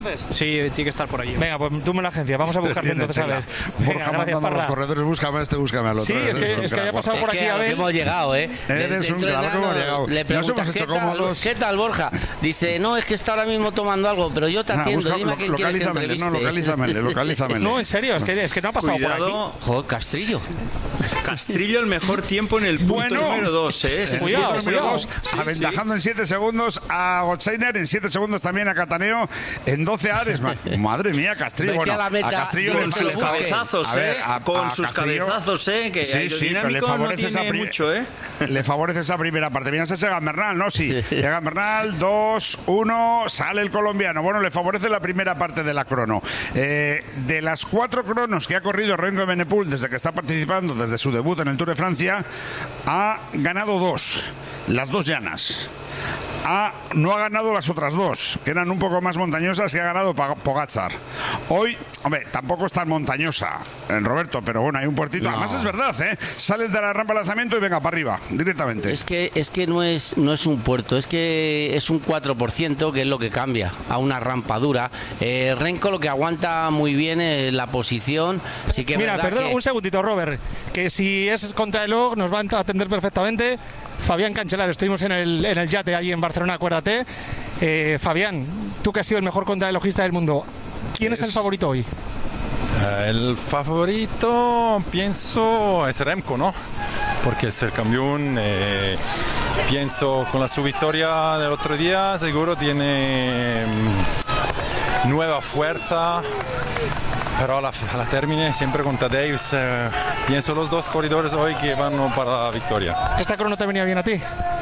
Sí, tiene que estar por allí. Venga, pues tú me la agencia, vamos a buscarte entonces a ver. Borja mandando a los corredores, búscame a este, búscame al otro. Sí, es que haya pasado por aquí a ver. Hemos llegado, Eres un crack, hemos llegado. Le preguntas, ¿qué tal, Borja? Dice, no, es que está ahora mismo tomando algo, pero yo te atiendo, dime a quién quieres que entreviste. Localízamele. No, en serio, es que no ha pasado por aquí. Joder, Castrillo. Castrillo el mejor tiempo en el punto número 2, Cuidado. Aventajando en 7 segundos a Gotzeiner, en 7 segundos también a Cataneo, en 12 Ares. Madre mía, Castrillo. Bueno, A Castrillo con sus cabezazos, con sus cabezazos, que aerodinámico no tiene mucho, Le favorece esa primera parte. Mira, ese Egan Bernal, ¿no? Sí. Egan Bernal, 2-1, sale el colombiano. Bueno, le favorece la primera parte de la crono. De las 4 cronos que ha corrido Renko Evenepoel desde que está participando, desde su debut en el Tour de Francia, ha ganado 2, las 2 llanas. No ha ganado las otras 2, que eran un poco más montañosas, que ha ganado Pogačar. Hoy, hombre, tampoco es tan montañosa, Roberto, pero bueno, hay un puertito. No. Además es verdad, sales de la rampa de lanzamiento y venga para arriba, directamente. Es que no es un puerto, es que es un 4%, que es lo que cambia a una rampa dura. Renko lo que aguanta muy bien es la posición. Sí que mira, perdón, un segundito, Robert, que si es contrarreloj nos van a atender perfectamente. Fabián Cancellara, estuvimos en el yate allí en Barcelona, acuérdate. Fabián, tú que has sido el mejor contrarrelojista del mundo, ¿quién es el favorito hoy? El favorito, pienso, es Remco, ¿no? Porque es el campeón. Pienso con su victoria del otro día, seguro tiene nueva fuerza. Pero a la termine siempre con Tadej, pienso los 2 corredores hoy que van para la victoria. ¿Esta crono te venía bien a ti?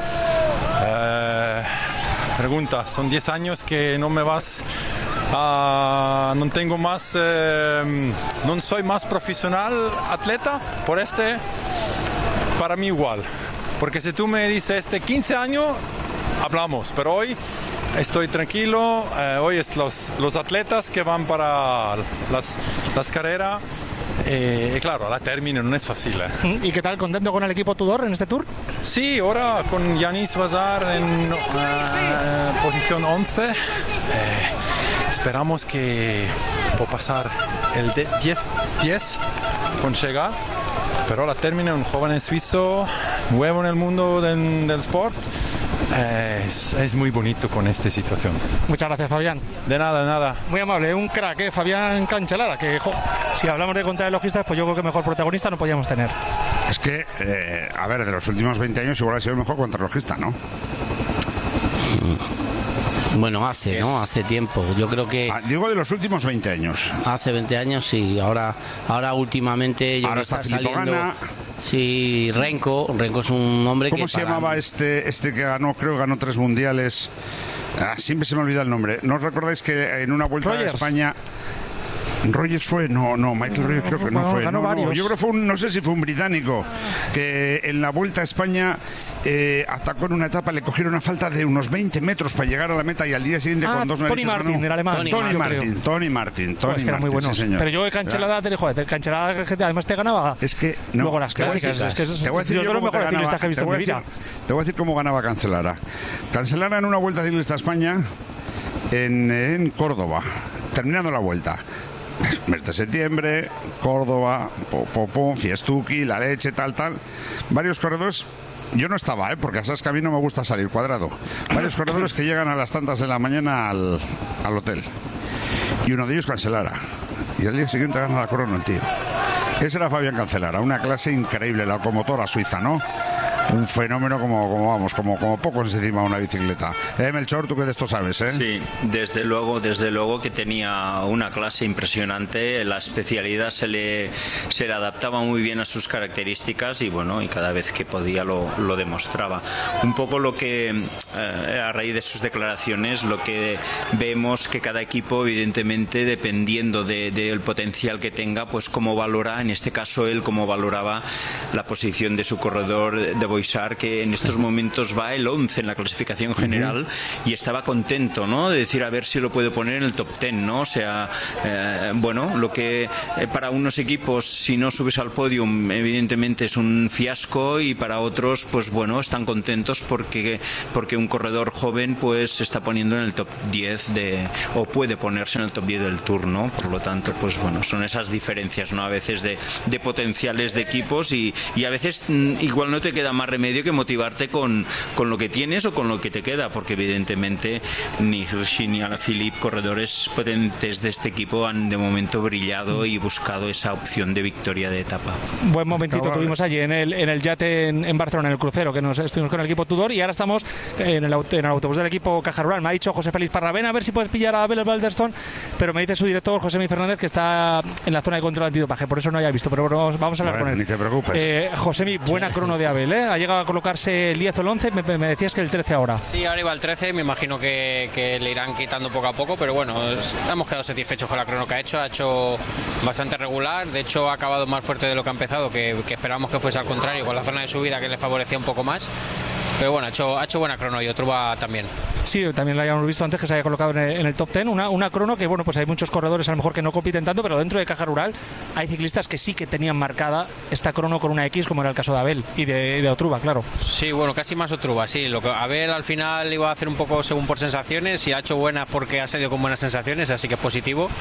Pregunta, son 10 años que no me vas no tengo más, no soy más profesional atleta, por para mí igual. Porque si tú me dices 15 años, hablamos, pero hoy estoy tranquilo. Hoy es los atletas que van para las carreras. Y claro, a la término no es fácil. ¿Y qué tal? ¿Contento con el equipo Tudor en este Tour? Sí, ahora con Yanis Vazar en posición 11. Esperamos que pueda pasar el 10 con llegar. Pero a la término un joven suizo, nuevo en el mundo del sport. Es muy bonito con esta situación. Muchas gracias, Fabián. De nada. Muy amable, un crack, Fabián Cancellara, que si hablamos de contrarrelojistas, pues yo creo que mejor protagonista no podíamos tener. Es que, a ver, de los últimos 20 años igual ha sido el mejor contrarrelojista, ¿no? Bueno, hace tiempo. Yo creo que... digo de los últimos 20 años. Hace 20 años, sí. Ahora últimamente... Ahora está Filippo Ganna. Sí, Renko es un hombre ¿Cómo se llamaba este que ganó? Creo que ganó 3 mundiales. Siempre se me olvida el nombre. ¿No os recordáis que en una vuelta a España... Rogers fue, no, Michael Rogers creo que no fue. No, yo creo que fue no sé si fue un británico que en la Vuelta a España atacó en una etapa, le cogieron una falta de unos 20 metros para llegar a la meta y al día siguiente con 2 Tony Martin, el alemán. Tony Martin, era muy bueno. Sí, señor. Pero yo de Cancellara, además te ganaba. Es que luego las clásicas. Te voy a decir Te voy a decir cómo ganaba Cancellara. Cancellara en una Vuelta Ciclista a España en Córdoba, terminando la vuelta. Mes de septiembre, Córdoba, Fiestuki, La Leche, tal. Varios corredores, yo no estaba, porque sabes que a mí no me gusta salir cuadrado. Varios corredores que llegan a las tantas de la mañana al hotel. Y uno de ellos Cancellara. Y al día siguiente gana la crono el tío. Ese era Fabián Cancellara, una clase increíble, la locomotora suiza, ¿no? Un fenómeno como pocos encima de una bicicleta. Melchor, tú que de esto sabes, ¿eh? Sí, desde luego que tenía una clase impresionante. La especialidad se le adaptaba muy bien a sus características y bueno, y cada vez que podía lo demostraba. Un poco lo que a raíz de sus declaraciones, lo que vemos que cada equipo, evidentemente, dependiendo del potencial que tenga, pues cómo valora, en este caso él, cómo valoraba la posición de su corredor de Boixart, que en estos momentos va el 11 en la clasificación general, y estaba contento, ¿no?, de decir a ver si lo puede poner en el top 10, ¿no? O sea, bueno, lo que para unos equipos, si no subes al podium, evidentemente es un fiasco, y para otros, pues bueno, están contentos porque un corredor joven pues se está poniendo en el top 10 o puede ponerse en el top 10 del Tour, ¿no? Por lo tanto, pues bueno, son esas diferencias, ¿no?, a veces de potenciales de equipos, y a veces igual no te queda más remedio que motivarte con lo que tienes o con lo que te queda, porque evidentemente ni Hirschi ni Alaphilippe, corredores potentes de este equipo, han de momento brillado y buscado esa opción de victoria de etapa. Buen momentito tuvimos allí en el yate en Barcelona, en el crucero, que estuvimos con el equipo Tudor, y ahora estamos en el autobús del equipo Caja Rural. Me ha dicho José Félix Parra, ven a ver si puedes pillar a Abel Balderston, pero me dice su director José Miguel Fernández que está en la zona de control antidopaje, por eso no haya visto, pero bueno, vamos a hablar con él. Ni te preocupes. Josemi, buena crono de Abel, ¿eh? Ha llegado a colocarse el 10 o el 11, me decías que el 13 ahora. Sí, ahora iba el 13, me imagino que le irán quitando poco a poco, pero bueno, hemos quedado satisfechos con la crono que ha hecho bastante regular, de hecho ha acabado más fuerte de lo que ha empezado, que esperábamos que fuese al contrario, con la zona de subida que le favorecía un poco más. Pero bueno, ha hecho buena crono, y Otruba también. Sí, también lo habíamos visto antes, que se había colocado en el top 10, una crono que, bueno, pues hay muchos corredores a lo mejor que no compiten tanto, pero dentro de Caja Rural hay ciclistas que sí que tenían marcada esta crono con una X, como era el caso de Abel y de Otruba, claro. Sí, bueno, casi más Otruba, sí. Lo que Abel al final iba a hacer un poco según por sensaciones, y ha hecho buenas porque ha salido con buenas sensaciones, así que es positivo.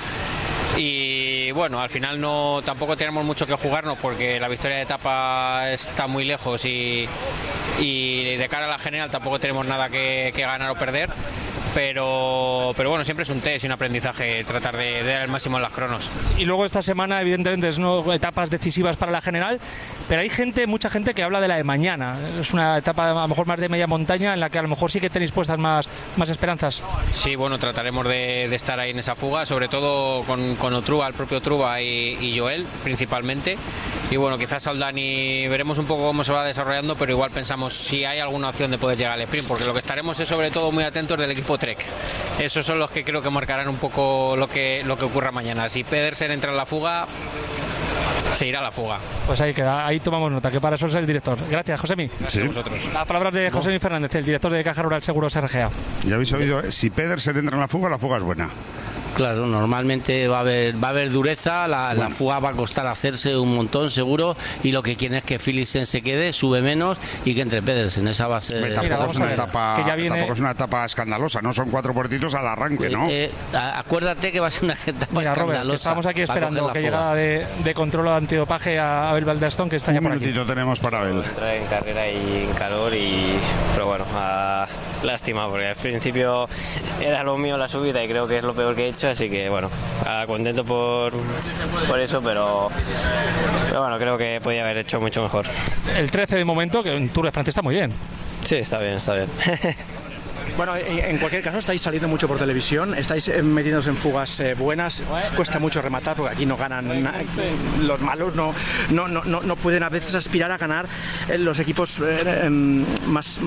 Y bueno, al final tampoco tenemos mucho que jugarnos, porque la victoria de etapa está muy lejos, y de cara a la general tampoco tenemos nada que ganar o perder, pero bueno, siempre es un test y un aprendizaje tratar de dar el máximo en las cronos. Y luego esta semana evidentemente es etapas decisivas para la general, pero hay mucha gente que habla de la de mañana. Es una etapa a lo mejor más de media montaña, en la que a lo mejor sí que tenéis puestas más esperanzas. Sí, bueno, trataremos de estar ahí en esa fuga, sobre todo con Otruba, el propio Otruba y Joel principalmente. Y bueno, quizás Aldani veremos un poco cómo se va desarrollando, pero igual pensamos si hay alguna opción de poder llegar al sprint, porque lo que estaremos es sobre todo muy atentos del equipo Trek. Esos son los que creo que marcarán un poco lo que ocurra mañana. Si Pedersen entra en la fuga, se irá a la fuga. Pues ahí queda, ahí tomamos nota, que para eso es el director. Gracias, Josemi. Gracias a vosotros. Las palabras de Josemi Fernández, el director de Caja Rural Seguros RGA. Ya habéis oído, si Pedersen entra en la fuga es buena. Claro, normalmente va a haber dureza, la fuga va a costar hacerse un montón seguro, y lo que quieren es que Philipsen se quede, sube menos, y que entre Pedersen. Esa va a ser... Tampoco es una etapa escandalosa, no son 4 puertitos al arranque, ¿no? Acuérdate que va a ser una etapa escandalosa. Robert, estamos aquí esperando que llegada de control antidopaje a Abel Balderston, que está ya por aquí. Un minutito tenemos para Abel. Entra en carrera y en calor, pero bueno, lástima, porque al principio era lo mío la subida, y creo que es lo peor que he hecho, así que bueno, contento por eso, pero bueno, creo que podía haber hecho mucho mejor. El 13 de momento, que en Tour de Francia está muy bien. Sí, está bien. Bueno, en cualquier caso estáis saliendo mucho por televisión, estáis metiéndonos en fugas buenas, cuesta mucho rematar porque aquí no ganan los malos, no pueden a veces aspirar a ganar los equipos más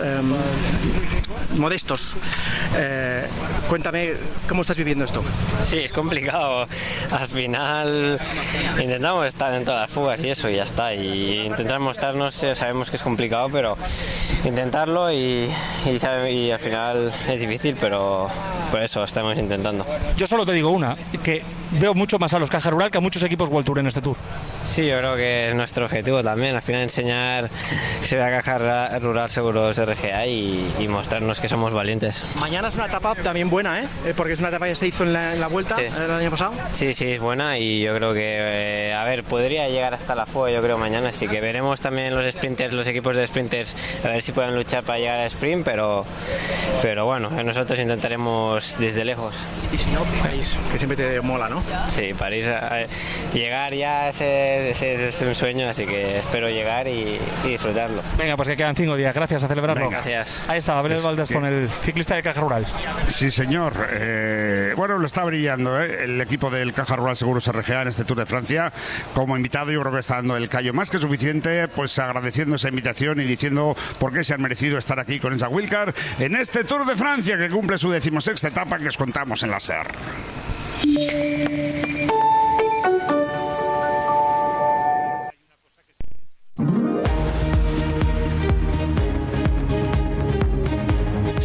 modestos. Cuéntame, ¿cómo estás viviendo esto? Sí, es complicado. Al final intentamos estar en todas las fugas y eso, y ya está. Y intentar mostrarnos, sabemos que es complicado, pero intentarlo y al final es difícil, pero por eso estamos intentando. Yo solo te digo una, que veo mucho más a los Caja Rural que a muchos equipos World Tour en este Tour. Sí, yo creo que es nuestro objetivo también, al final enseñar que se ve a Caja Rural Seguros RGA y mostrarnos que somos valientes. Mañana es una etapa también buena, porque es una etapa que se hizo en la Vuelta, sí, el año pasado. Sí, es buena, y yo creo que, podría llegar hasta la fuga, yo creo, mañana, así que veremos también los sprinters, los equipos de sprinters, a ver si pueden luchar para llegar al sprint, pero bueno, nosotros intentaremos desde lejos. Y si no, París, que siempre te mola, ¿no? Sí, París, llegar ya es un sueño, así que espero llegar y disfrutarlo. Venga, pues que quedan 5 días, gracias, a celebrarlo. Venga, gracias. Ahí está, Abel Balderston, el ciclista de Caja Rural. Sí, señor. Bueno, lo está brillando el equipo del Caja Rural Seguros RGA en este Tour de Francia. Como invitado, yo creo que está dando el callo más que suficiente, pues agradeciendo esa invitación y diciendo por qué se han merecido estar aquí con esa Wildcard en este Tour de Francia, que cumple su 16ª etapa, que os contamos en la SER.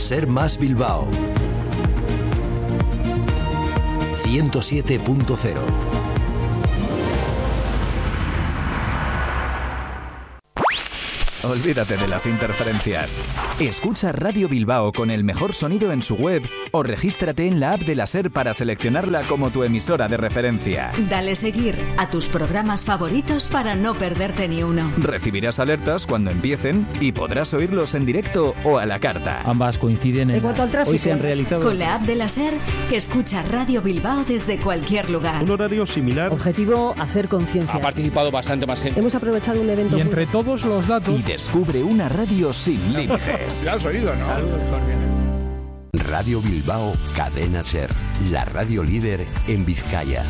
Ser Más Bilbao 107.0. Olvídate de las interferencias. Escucha Radio Bilbao con el mejor sonido en su web o regístrate en la app de la SER para seleccionarla como tu emisora de referencia. Dale seguir a tus programas favoritos para no perderte ni uno. Recibirás alertas cuando empiecen y podrás oírlos en directo o a la carta. Ambas coinciden en cuanto al tráfico, hoy se han realizado. Con la app de la SER, escucha Radio Bilbao desde cualquier lugar. Un horario similar. Objetivo, hacer conciencia. Ha participado bastante más gente. Hemos aprovechado un evento. Y entre todos los datos. Y descubre una radio sin límites. Ya has oído, ¿no? Saludos cordiales. Radio Bilbao, Cadena SER, la radio líder en Vizcaya.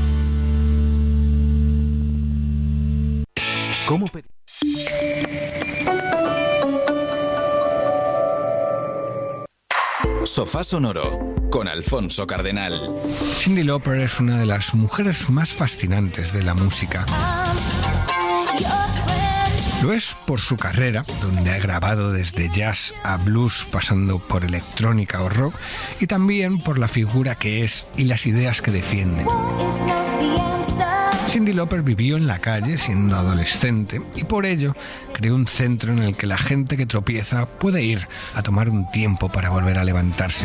¿Cómo Sofá Sonoro con Alfonso Cardenal. Cyndi Lauper es una de las mujeres más fascinantes de la música. Lo es por su carrera, donde ha grabado desde jazz a blues, pasando por electrónica o rock, y también por la figura que es y las ideas que defiende. Cyndi Lauper vivió en la calle siendo adolescente y por ello creó un centro en el que la gente que tropieza puede ir a tomar un tiempo para volver a levantarse.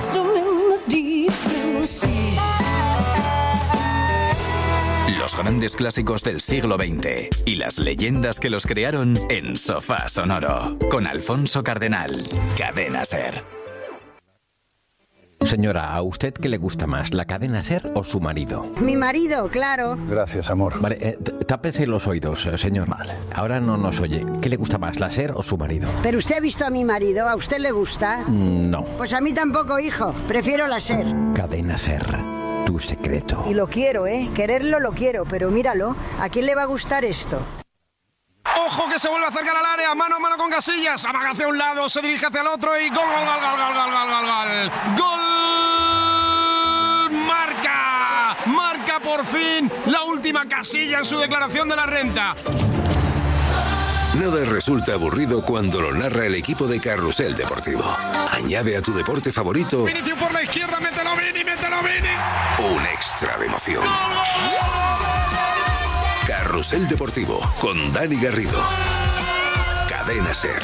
Los grandes clásicos del siglo XX y las leyendas que los crearon en Sofá Sonoro con Alfonso Cardenal, Cadena SER. Señora, ¿a usted qué le gusta más, la cadena SER o su marido? Mi marido, claro. Gracias, amor. Vale, tápese los oídos, señor. Vale. Ahora no nos oye. ¿Qué le gusta más, la SER o su marido? ¿Pero usted ha visto a mi marido? ¿A usted le gusta? No. Pues a mí tampoco, hijo. Prefiero la SER. Cadena SER, tu secreto. Y lo quiero, ¿eh? Quererlo lo quiero, pero míralo. ¿A quién le va a gustar esto? Ojo que se vuelve a acercar al área, mano a mano con Casillas, amaga hacia un lado, se dirige hacia el otro y gol, gol, gol, gol, gol, gol, gol, gol, gol. ¡Gol! Marca por fin la última Casilla en su declaración de la renta. Nada resulta aburrido cuando lo narra el equipo de Carrusel Deportivo. Añade a tu deporte favorito Vinicius por la izquierda, mételo Vini. un extra de emoción. Carrusel Deportivo con Dani Garrido. Cadena SER.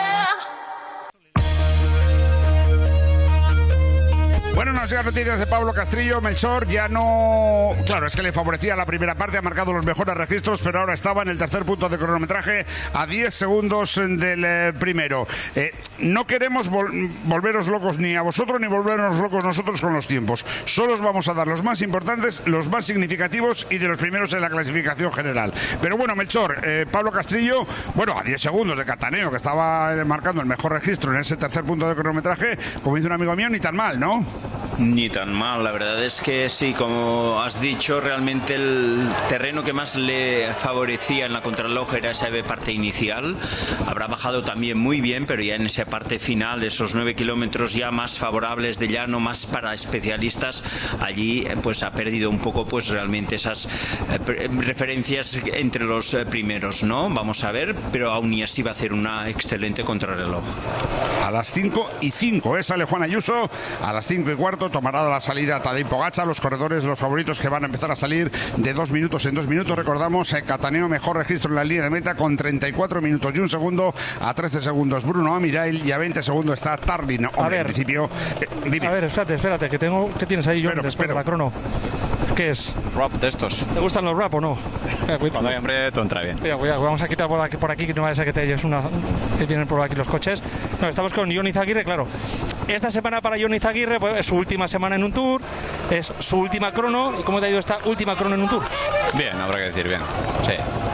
Bueno, nos llegan noticias de Pablo Castrillo. Melchor ya no... Claro, es que le favorecía la primera parte, ha marcado los mejores registros, pero ahora estaba en el tercer punto de cronometraje a 10 segundos del primero. No queremos volveros locos ni a vosotros ni volvernos locos nosotros con los tiempos. Solo os vamos a dar los más importantes, los más significativos y de los primeros en la clasificación general. Pero bueno, Melchor, Pablo Castrillo, bueno, a 10 segundos de Cataneo, que estaba marcando el mejor registro en ese tercer punto de cronometraje, como dice un amigo mío, ni tan mal, ¿no? Ni tan mal, la verdad es que sí, como has dicho, realmente el terreno que más le favorecía en la contrarreloj era esa parte inicial. Habrá bajado también muy bien, pero ya en esa parte final, esos 9 kilómetros ya más favorables de llano, más para especialistas, allí pues ha perdido un poco pues realmente esas referencias entre los primeros, ¿no? Vamos a ver, pero aún y así va a hacer una excelente contrarreloj. A las 5:05, sale Juan Ayuso, a las 5:15 tomará la salida Tadej Pogačar, los corredores, los favoritos que van a empezar a salir de 2 minutos en 2 minutos. Recordamos, Cataneo mejor registro en la línea de meta con 34 minutos y 1 segundo, a 13 segundos Bruno Amirail y a 20 segundos está Tarlin. A ver, en principio, dime. A ver, espérate, que tengo... ¿Qué tienes ahí, John, después de la crono? ¿Qué es? Rap de estos. ¿Te gustan los rap o no? Cuando hay hambre, todo entra bien. Cuidado, vamos a quitar por aquí que no vaya a ser que te lleves que vienen por aquí los coches. No, estamos con Jon Izaguirre, claro. Esta semana para Jon Izaguirre pues, es su última semana en un Tour, es su última crono. ¿Y cómo te ha ido esta última crono en un Tour? Bien, habrá que decir bien. Sí.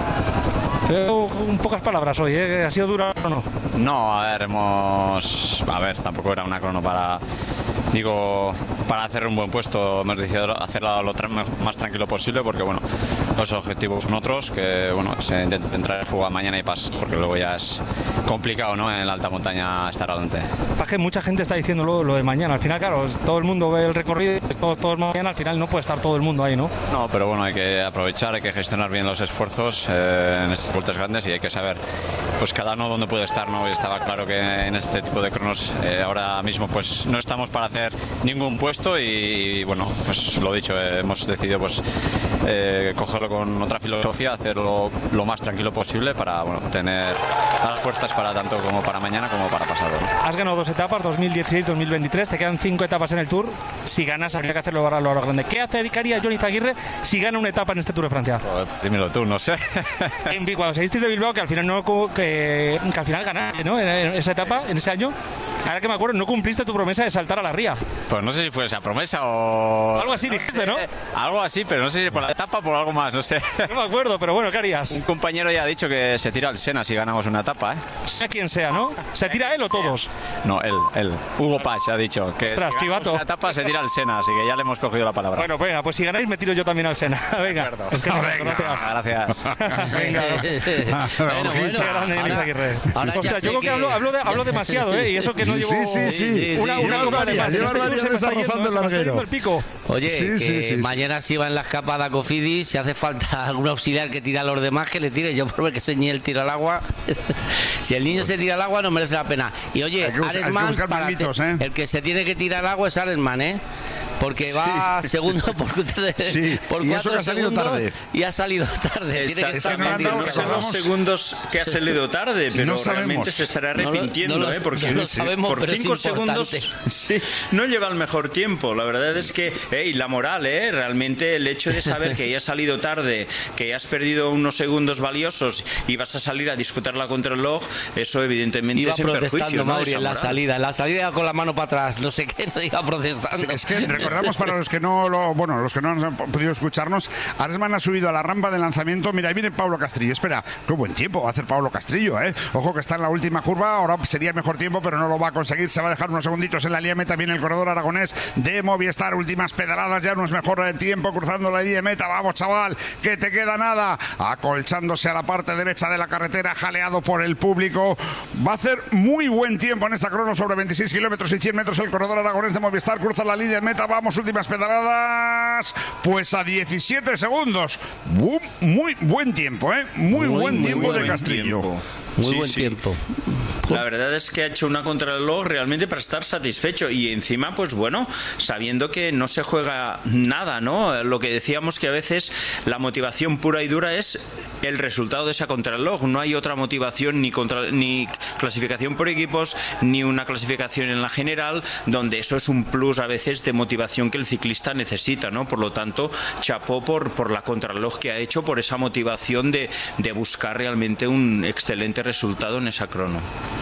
En pocas palabras hoy, ¿Ha sido dura o no? No, a ver, tampoco era una crono para hacer un buen puesto. Hemos decidido hacerla lo más tranquilo posible porque, bueno, los objetivos son otros, que bueno, se intenta entrar en fuga mañana y pasar, porque luego ya es complicado, ¿no?, en la alta montaña estar adelante. Paje, mucha gente está diciendo lo de mañana. Al final, claro, todo el mundo ve el recorrido, todo el mañana, al final no puede estar todo el mundo ahí, ¿no? No, pero bueno, hay que aprovechar, hay que gestionar bien los esfuerzos en estas vueltas grandes y hay que saber, pues cada uno dónde puede estar, ¿no? Y estaba claro que en este tipo de cronos ahora mismo pues no estamos para hacer ningún puesto y bueno, pues lo dicho, hemos decidido pues cogerlo con otra filosofía, hacerlo lo más tranquilo posible para bueno, tener las fuerzas para tanto como para mañana como para pasado, ¿no? Has ganado 2 etapas, 2016-2023, te quedan 5 etapas en el Tour. Si ganas habría que hacerlo ahora a lo grande. ¿Qué haría Johnny Zaguirre si gana una etapa en este Tour de Francia? Pues, dímelo tú, no sé. Cuando seguiste de Bilbao, que al final que al final ganaste, ¿no? En esa etapa, en ese año, ahora que me acuerdo, no cumpliste tu promesa de saltar a la ría. Pues no sé si fue esa promesa o... Algo así dijiste, ¿no? Algo así, pero no sé si por la etapa o por algo más, no sé. No me acuerdo, pero bueno, ¿qué harías? Un compañero ya ha dicho que se tira al Sena si ganamos una etapa, ¿eh? Sea quien sea, ¿no? ¿Se tira él o todos? No, él. Hugo Pach ha dicho que ostras, si ganamos una etapa se tira al Sena, así que ya le hemos cogido la palabra. Bueno, venga, pues si ganáis me tiro yo también al Sena. Venga, es que gracias. Venga. Bueno, qué grande Johnny Zaguirre. Hostia, yo creo que hablo demasiado, ¿eh? Y eso que no llevo una copa de más. Se me está yendo el pico. Oye, mañana si va en la escapada Cofidis, si hace falta algún auxiliar que tire a los demás, que le tire. Yo por ver que se ni el tiro al agua. Si el niño se tira al agua no merece la pena. Y oye, Aresman, el que se tiene que tirar al agua es Aresman, ¿eh? Porque va segundo por 4 segundos y ha salido tarde. Tiene que estar son los segundos que ha salido tarde, pero realmente se estará arrepintiendo, porque por 5 segundos no lleva el mejor tiempo. La verdad es que la moral, realmente el hecho de saber que ya has salido tarde, que ya has perdido unos segundos valiosos y vas a salir a disputar la contrarreloj, eso evidentemente iba es en perjuicio, ¿no? Mauri, en la salida con la mano para atrás, no sé qué, no iba protestando. Es que recordamos para los que no han podido escucharnos, Aresman ha subido a la rampa de lanzamiento. Mira, ahí viene Pablo Castrillo. Espera, qué buen tiempo va a hacer Pablo Castrillo, ¿eh? Ojo que está en la última curva, ahora sería mejor tiempo, pero no lo va a conseguir. Se va a dejar unos segunditos en la línea de meta. Viene el corredor aragonés de Movistar, últimas pedaladas, ya no es mejor el tiempo cruzando la línea de meta. Vamos, chaval, que te queda nada. Acolchándose a la parte derecha de la carretera, jaleado por el público. Va a hacer muy buen tiempo en esta crono sobre 26 kilómetros y 100 metros. El corredor aragonés de Movistar cruza la línea de meta. Vamos, últimas pedaladas, pues a 17 segundos. Muy buen tiempo, ¿eh? Muy buen tiempo de Castrillo. Muy buen tiempo. La verdad es que ha hecho una contrarreloj realmente para estar satisfecho y encima, pues bueno, sabiendo que no se juega nada, ¿no? Lo que decíamos que a veces la motivación pura y dura es el resultado de esa contrarreloj. No hay otra motivación ni clasificación por equipos, ni una clasificación en la general, donde eso es un plus a veces de motivación que el ciclista necesita, ¿no? Por lo tanto, chapó por la contrarreloj que ha hecho, por esa motivación de buscar realmente un excelente resultado en esa crono.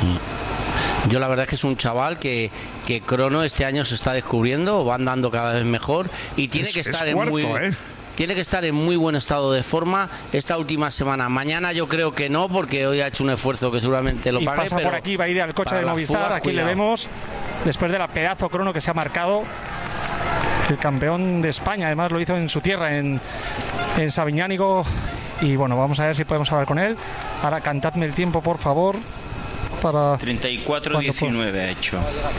Yo la verdad es que es un chaval que crono este año se está descubriendo, va andando cada vez mejor y tiene que estar tiene que estar en muy buen estado de forma esta última semana. Mañana yo creo que no, porque hoy ha hecho un esfuerzo que seguramente lo pague. Pasa por aquí, va a ir al coche de Movistar, aquí le vemos, después de la pedazo crono que se ha marcado. El campeón de España, además lo hizo en su tierra, en Sabiñánigo. Y bueno, vamos a ver si podemos hablar con él. Ahora cantadme el tiempo, por favor. Para 34-19 ha hecho.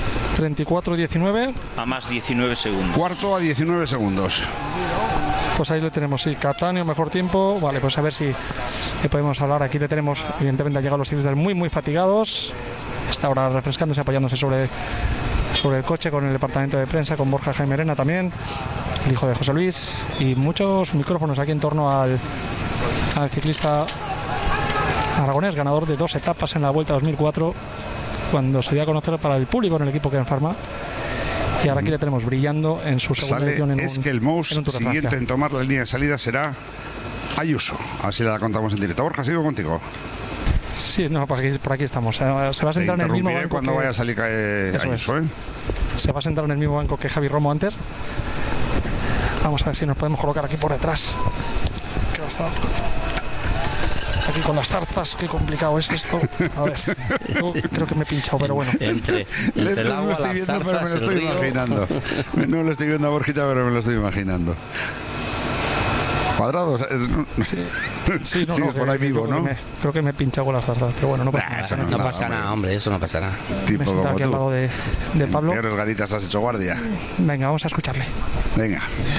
34-19. A más 19 segundos. Cuarto a 19 segundos. Pues ahí lo tenemos, sí. Catania, mejor tiempo. Vale, pues a ver si le podemos hablar. Aquí le tenemos, evidentemente, han llegado los ciclistas muy fatigados. Está ahora refrescándose, apoyándose sobre el coche con el departamento de prensa, con Borja Jaime Arena también, el hijo de José Luis, y muchos micrófonos aquí en torno al ciclista aragonés, ganador de 2 etapas en la Vuelta 2004, cuando se dio a conocer para el público en el equipo que enfarma. Y ahora aquí le tenemos brillando en su segunda edición que el Mous siguiente en tomar la línea de salida será Ayuso. Así la contamos en directo. Borja, sigo contigo. Sí, no, por aquí estamos. Se va a sentar en el mismo banco cuando vaya a salir Ayuso, Se va a sentar en el mismo banco que Javi Romo antes. Vamos a ver si nos podemos colocar aquí por detrás. Que va a estar aquí con las tarzas, qué complicado es esto. A ver, yo creo que me he pinchado, pero bueno. Entre el agua, las zarzas, me lo estoy imaginando. No lo estoy viendo a Borjita, pero me lo estoy imaginando. Cuadrado. Sí, por ahí vivo, ¿no? Creo que me he pinchado con las zarzas, pero bueno, no pasa nada. No pasa nada, hombre, eso no pasa nada. Tipo como aquí tú. al lado de Pablo. Peores ganitas has hecho guardia. Venga, vamos a escucharle. Venga.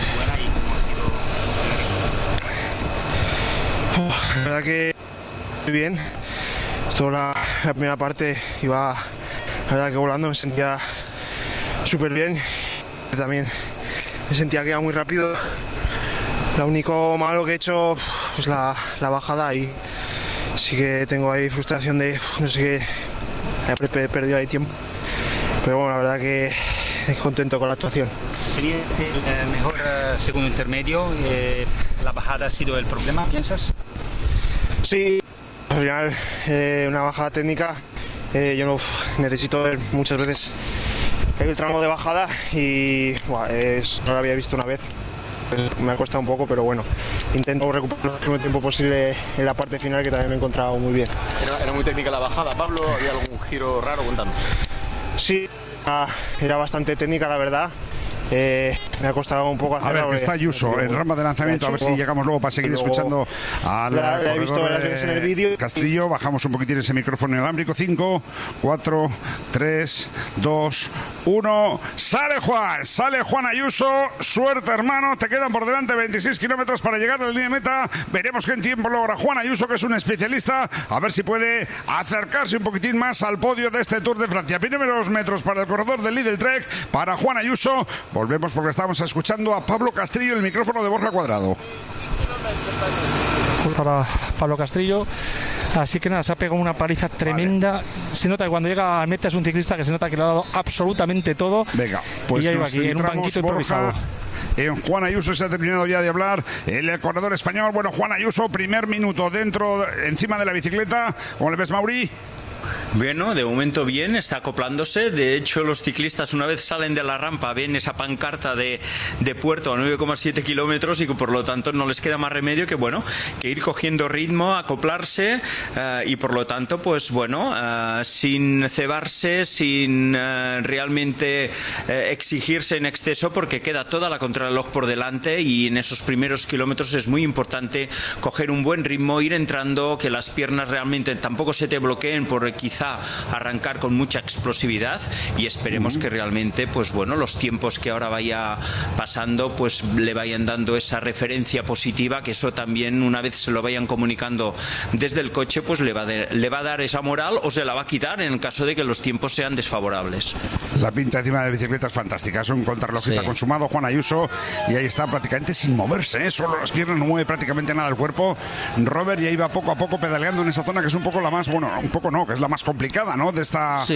La verdad que muy bien. Esto la primera parte iba, la verdad que volando, me sentía súper bien. También me sentía que iba muy rápido. Lo único malo que he hecho pues la bajada, y sí que tengo ahí frustración de no sé qué, he perdido ahí tiempo. Pero bueno, la verdad que contento con la actuación. ¿Sería el mejor segundo intermedio? ¿La bajada ha sido el problema, piensas? Sí, al final una bajada técnica, yo no necesito ver muchas veces el tramo de bajada y no lo había visto una vez. Me ha costado un poco, pero bueno, intento recuperar el máximo tiempo posible en la parte final, que también me he encontrado muy bien. Era muy técnica la bajada, Pablo, ¿había algún giro raro? Cuéntanos. Sí, era bastante técnica, la verdad. Me ha costado un poco hacerlo. A ver, que está Ayuso en rampa de lanzamiento, a ver si llegamos luego para seguir escuchando al corredor Castrillo. Bajamos un poquitín ese micrófono inalámbrico. 5, 4, 3, 2, 1. Sale Juan Ayuso. Suerte, hermano, te quedan por delante 26 kilómetros para llegar a la línea de meta. Veremos qué tiempo logra Juan Ayuso, que es un especialista, a ver si puede acercarse un poquitín más al podio de este Tour de Francia. Primeros metros para el corredor del Lidl Trek, para Juan Ayuso. Volvemos porque estamos escuchando a Pablo Castrillo, el micrófono de Borja Cuadrado. Para Pablo Castrillo. Así que nada, se ha pegado una paliza tremenda. Vale. Se nota que cuando llega a meta es un ciclista que se nota que le ha dado absolutamente todo. Venga, pues y ya iba aquí en un banquito improvisado. En Juan Ayuso se ha terminado ya de hablar el corredor español. Bueno, Juan Ayuso, primer minuto encima de la bicicleta. ¿Cómo le ves, Mauri? Bueno, de momento bien, está acoplándose. De hecho, los ciclistas, una vez salen de la rampa, ven esa pancarta de puerto a 9,7 kilómetros y que por lo tanto no les queda más remedio que ir cogiendo ritmo, acoplarse y por lo tanto, pues bueno, sin cebarse, sin realmente exigirse en exceso, porque queda toda la contrarreloj por delante y en esos primeros kilómetros es muy importante coger un buen ritmo, ir entrando, que las piernas realmente tampoco se te bloqueen por quizá arrancar con mucha explosividad, y esperemos que realmente pues bueno, los tiempos que ahora vaya pasando pues le vayan dando esa referencia positiva, que eso también una vez se lo vayan comunicando desde el coche pues le va a dar esa moral, o se la va a quitar en el caso de que los tiempos sean desfavorables. La pinta encima de la bicicleta es fantástica, es un contrarrelojista consumado, Juan Ayuso, y ahí está prácticamente sin moverse, solo las piernas, no mueve prácticamente nada el cuerpo. Robert ya iba poco a poco pedaleando en esa zona que es un poco la más, bueno, un poco no, que es la más complicada, ¿no? De esta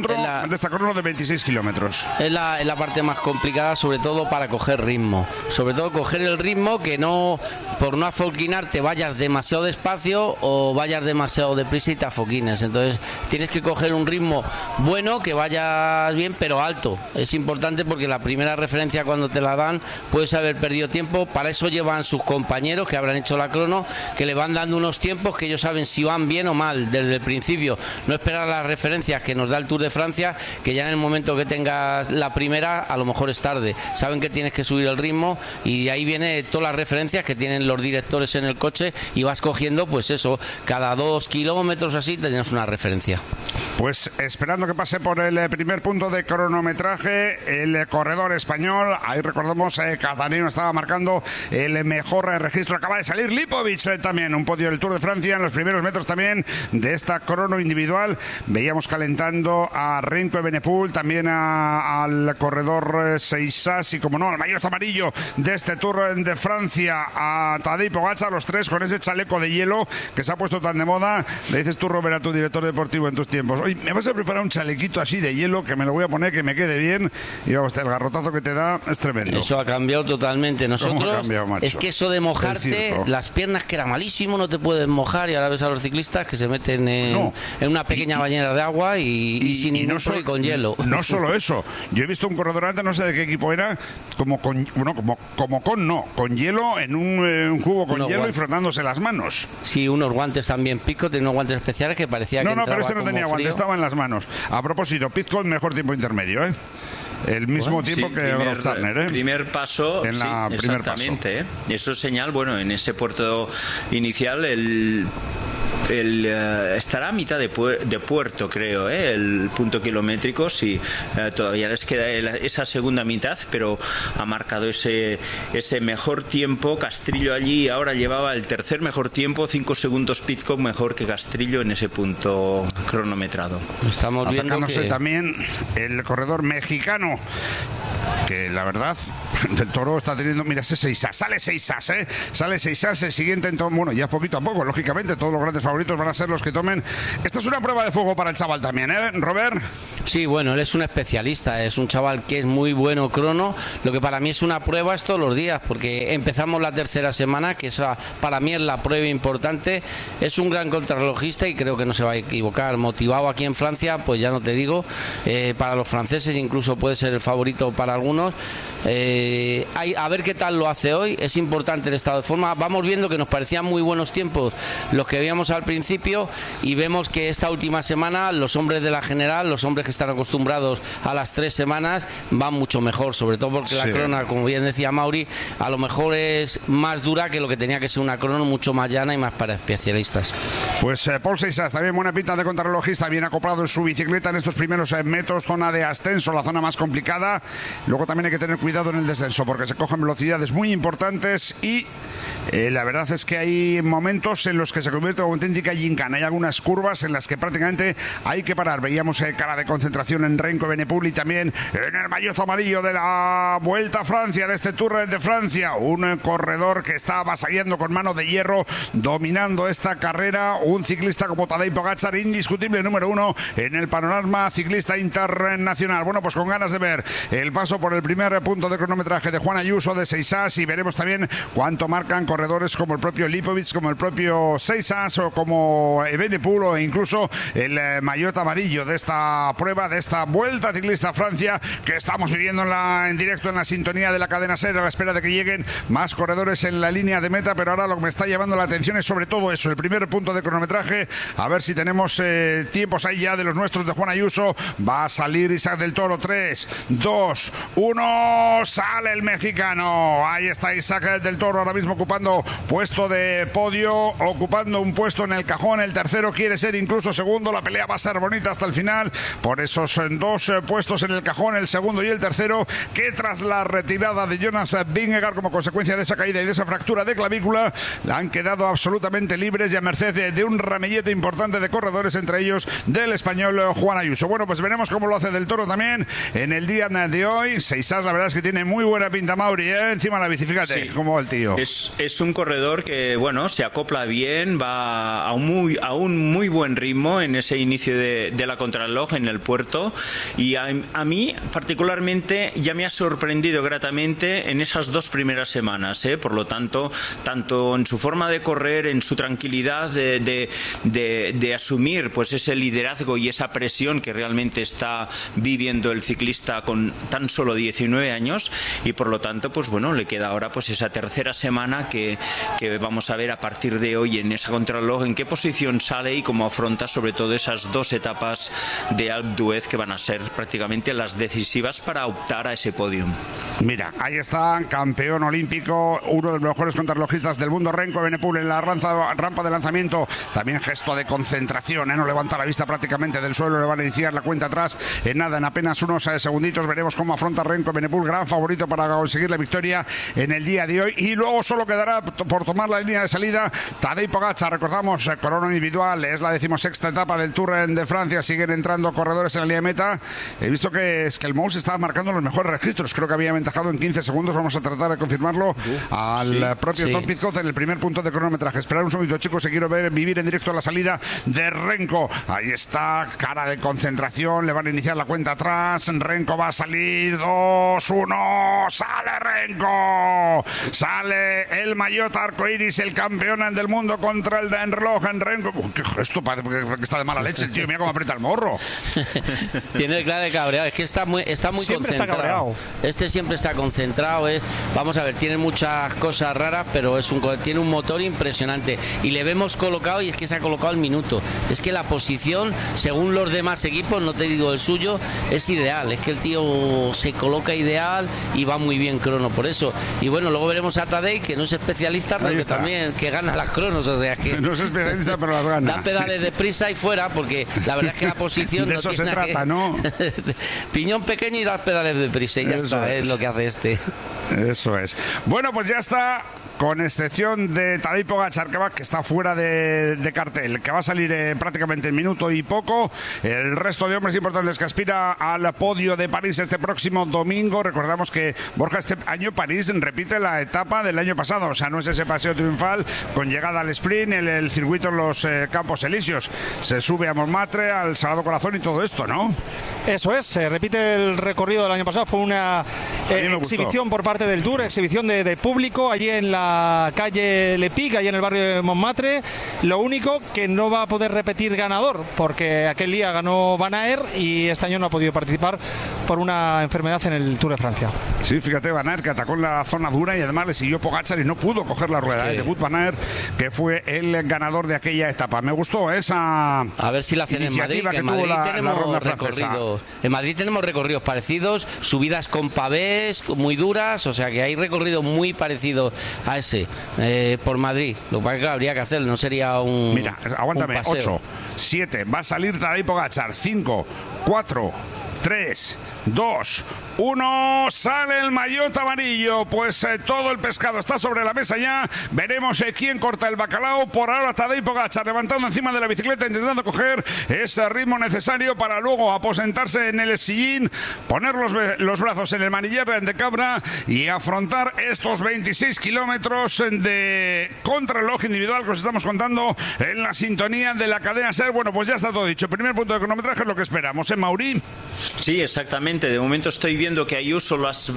crono de 26 kilómetros. Es la parte más complicada, sobre todo para coger ritmo. Sobre todo coger el ritmo, que no, por no afoquinar, te vayas demasiado despacio o vayas demasiado deprisa y te afoquines. Entonces tienes que coger un ritmo bueno, que vayas bien, pero alto. Es importante porque la primera referencia, cuando te la dan, puedes haber perdido tiempo. Para eso llevan sus compañeros que habrán hecho la crono, que le van dando unos tiempos que ellos saben si van bien o mal desde el principio. No esperar las referencias que nos da el Tour de Francia, que ya en el momento que tengas la primera a lo mejor es tarde. Saben que tienes que subir el ritmo y de ahí viene todas las referencias que tienen los directores en el coche, y vas cogiendo pues eso, cada 2 kilómetros así tienes una referencia. Pues esperando que pase por el primer punto de cronometraje el corredor español. Ahí recordamos, Cataneo estaba marcando el mejor registro. Acaba de salir Lipovic también, un podio del Tour de Francia en los primeros metros también de esta crono individual. Veíamos calentando a Renko Evenepoel, también al corredor Seissas y, como no, al maillot amarillo de este Tour de Francia, a Tadej Pogačar, los tres con ese chaleco de hielo que se ha puesto tan de moda. Le dices tú, Robert, a tu director deportivo en tus tiempos: oye, me vas a preparar un chalequito así de hielo que me lo voy a poner, que me quede bien. Y vamos, el garrotazo que te da es tremendo. Eso ha cambiado totalmente. Nosotros, es que eso de mojarte, las piernas, que era malísimo, no te puedes mojar, y ahora ves a los ciclistas que se meten en una pequeña bañera de agua y sin ningún y con hielo. No solo eso, yo he visto un corredor antes, no sé de qué equipo era, con hielo en un cubo con hielo y frotándose las manos. Sí, unos guantes también. Pitcock tenía unos guantes especiales que parecía que pero este no tenía guantes, estaba en las manos. A propósito, Pitcock, mejor tiempo intermedio, el mismo tiempo que Grossarner, ¿eh? Primer paso, en la sí, primer exactamente. paso. Eso es señal, bueno, en ese puerto inicial estará a mitad de puerto, creo, el punto kilométrico, sí, todavía les queda esa segunda mitad, pero ha marcado ese mejor tiempo. Castrillo allí ahora llevaba el tercer mejor tiempo, 5 segundos Pidcock mejor que Castrillo en ese punto cronometrado. Estamos viendo que también el corredor mexicano, que la verdad Del Toro está teniendo, mira, ese 6as, sale 6as, sale 6as, el siguiente, entonces, bueno, ya poquito a poco, lógicamente, todos los grandes favoritos van a ser los que tomen. Esta es una prueba de fuego para el chaval también, Robert. Sí, bueno, él es un especialista, es un chaval que es muy bueno crono. Lo que para mí es una prueba es todos los días, porque empezamos la tercera semana, que esa para mí es la prueba importante. Es un gran contrarrelojista y creo que no se va a equivocar. Motivado aquí en Francia, pues ya no te digo, para los franceses incluso puede ser el favorito para algunos. A ver qué tal lo hace hoy. Es importante el estado de forma. Vamos viendo que nos parecían muy buenos tiempos los que veíamos al principio, y vemos que esta última semana los hombres de la general, los hombres que están acostumbrados a las 3 semanas, van mucho mejor, sobre todo porque la crona, como bien decía Mauri, a lo mejor es más dura que lo que tenía que ser una crono, mucho más llana y más para especialistas. Pues Pol 6as, también buena pinta de contrarrelojista, bien acoplado en su bicicleta en estos primeros metros, zona de ascenso, la zona más complicada. Luego también hay que tener cuidado en el descenso porque se cogen velocidades muy importantes y la verdad es que hay momentos en los que se convierte en auténtica gincana. Hay algunas curvas en las que prácticamente hay que parar. Veíamos cara de concentración en Renko Evenepoel y también en el maillot amarillo de la Vuelta a Francia, de este Tour de Francia. Un corredor que está avasallando con mano de hierro, dominando esta carrera. Un ciclista como Tadej Pogačar, indiscutible número 1 en el panorama ciclista internacional. Bueno, pues con ganas de ver el paso por el primer punto de cronometraje de Juan Ayuso, de 6as, y veremos también cuánto marcan corredores como el propio Lipovic, como el propio 6as o como Evenepoel o incluso el maillot amarillo de esta prueba, de esta Vuelta Ciclista a Francia que estamos viviendo en directo en la sintonía de la cadena SER, a la espera de que lleguen más corredores en la línea de meta. Pero ahora lo que me está llamando la atención es sobre todo eso, el primer punto de cronometraje, a ver si tenemos tiempos ahí ya de los nuestros de Juan Ayuso. Va a salir Isaac del Toro, 3, 2, 1, sale el mexicano. Ahí está Isaac del Toro ahora mismo ocupando puesto de podio, ocupando un puesto en el cajón. El tercero quiere ser incluso segundo. La pelea va a ser bonita hasta el final por esos 2 puestos en el cajón, el segundo y el tercero, que tras la retirada de Jonas Vingegaard como consecuencia de esa caída y de esa fractura de clavícula, han quedado absolutamente libres y a merced de un ramillete importante de corredores, entre ellos del español Juan Ayuso. Bueno, pues veremos cómo lo hace del Toro también en el día de hoy. 6as, la verdad es que tiene muy buena pinta, Mauri, encima de la bici, fíjate cómo va el tío. Es un corredor que, bueno, se acopla bien, va a un muy buen ritmo en ese inicio de la contrarreloj en el puerto, y a mí particularmente ya me ha sorprendido gratamente en esas 2 primeras semanas, por lo tanto, tanto en su forma de correr, en su tranquilidad de asumir pues ese liderazgo y esa presión que realmente está viviendo el ciclista con tan solo 19 años, y por lo tanto pues bueno, le queda ahora pues esa tercera semana que vamos a ver a partir de hoy en esa contrarreloj en qué posición sale y cómo afronta sobre todo esas 2 etapas de Alpe d'Huez que van a ser prácticamente las decisivas para optar a ese podium. Mira, ahí está, campeón olímpico, uno de los mejores contrarrelojistas del mundo, Renko Evenepoel, en la rampa de lanzamiento. También gesto de concentración, no levanta la vista prácticamente del suelo, le van a iniciar la cuenta atrás en nada, en apenas unos segunditos. Veremos cómo afronta Renko Evenepoel, gran favorito para conseguir la victoria en el día de hoy. Y luego solo quedará por tomar la línea de salida Tadej Pogačar. Recordamos, corona individual, es la 16ª etapa del Tour de Francia, siguen entrando corredores en la línea de meta. He visto que Skelmous estaba marcando los mejores registros, creo que había aventajado en 15 segundos, vamos a tratar de confirmarlo al propio Tom Pidcock en el primer punto de cronometraje. Esperar un segundito, chicos, que quiero vivir en directo la salida de Renko. Ahí está, cara de concentración, le van a iniciar la cuenta atrás. Renko va a salir, 2, 1, sale Renko, sale el Mayota Arcoiris, el campeón del mundo contra el reloj en Renko. ¿Qué gesto? Parece que está de mala leche el tío, mira cómo aprieta el morro. Tiene cara de cabreado, es que está muy siempre concentrado. Está cabreado. Este siempre está concentrado, vamos a ver, tiene muchas cosas raras, pero tiene un motor impresionante y le vemos colocado, y es que se ha colocado al minuto. Es que la posición, según los demás equipos, no te digo el suyo, es ideal. Es que el tío se coloca ideal y va muy bien crono por eso. Y bueno, luego veremos a Tadej, que no es especialista, pero que también que gana las cronos, o sea que no es especialista, pero las gana. Da pedales de prisa y fuera, porque la verdad es que la posición de no eso tiene se trata, ¿no? Piñón pequeño y das pedales de prisa y ya Eso está, es lo que hace este. Eso es. Bueno, pues ya está. Con excepción de Tadej Pogačar, que está fuera de cartel, que va a salir prácticamente en minuto y poco. El resto de hombres importantes que aspira al podio de París este próximo domingo. Recordamos que, Borja, este año París repite la etapa del año pasado. O sea, no es ese paseo triunfal con llegada al sprint, el circuito en los Campos Elíseos. Se sube a Montmartre, al Sagrado Corazón y todo esto, ¿no? Eso es, se repite el recorrido del año pasado. Fue una exhibición por parte del Tour, exhibición de público allí en la calle Le Pic, allí en el barrio de Montmartre. Lo único que no va a poder repetir ganador, porque aquel día ganó Van Aert y este año no ha podido participar por una enfermedad en el Tour de Francia. Sí, fíjate, Van Aert, que atacó en la zona dura y además le siguió Pogačar y no pudo coger la rueda. Sí. Debut Van Aert, que fue el ganador de aquella etapa. Me gustó esa. A ver si la hacen en Madrid, que en Madrid tenemos recorridos. En Madrid tenemos recorridos parecidos, subidas con pavés muy duras, o sea que hay recorridos muy parecidos a ese por Madrid. Lo que pasa es que habría que hacer, no sería un. Mira, aguántame, 8, 7, va a salir Tadej Pogačar, 5, 4, 3, 2, 1, sale el maillot amarillo. Pues todo el pescado está sobre la mesa ya. Veremos quién corta el bacalao. Por ahora Tadej Pogačar levantando encima de la bicicleta, intentando coger ese ritmo necesario para luego aposentarse en el sillín, poner los brazos en el manillar de cabra y afrontar estos 26 kilómetros de contrarreloj individual que os estamos contando en la sintonía de la cadena SER. Bueno, pues ya está todo dicho. Primer punto de cronometraje es lo que esperamos, Mauri. Sí, exactamente. De momento estoy viendo que Ayuso las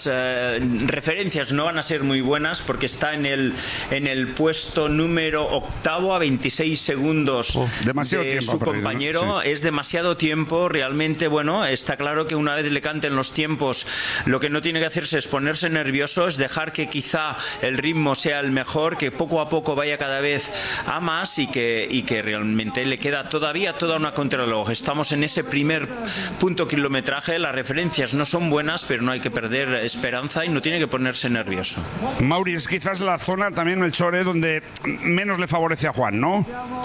referencias no van a ser muy buenas porque está en el puesto número 8 a 26 segundos de su compañero. ¿No? Sí. Es demasiado tiempo. Realmente, bueno, está claro que una vez le canten los tiempos, lo que no tiene que hacerse es ponerse nervioso, es dejar que quizá el ritmo sea el mejor, que poco a poco vaya cada vez a más y que realmente le queda todavía toda una contrarreloj. Estamos en ese primer punto kilometraje, las referencias no son buenas, pero no hay que perder esperanza y no tiene que ponerse nervioso. Mauri, es quizás la zona también el Chore donde menos le favorece a Juan, ¿no?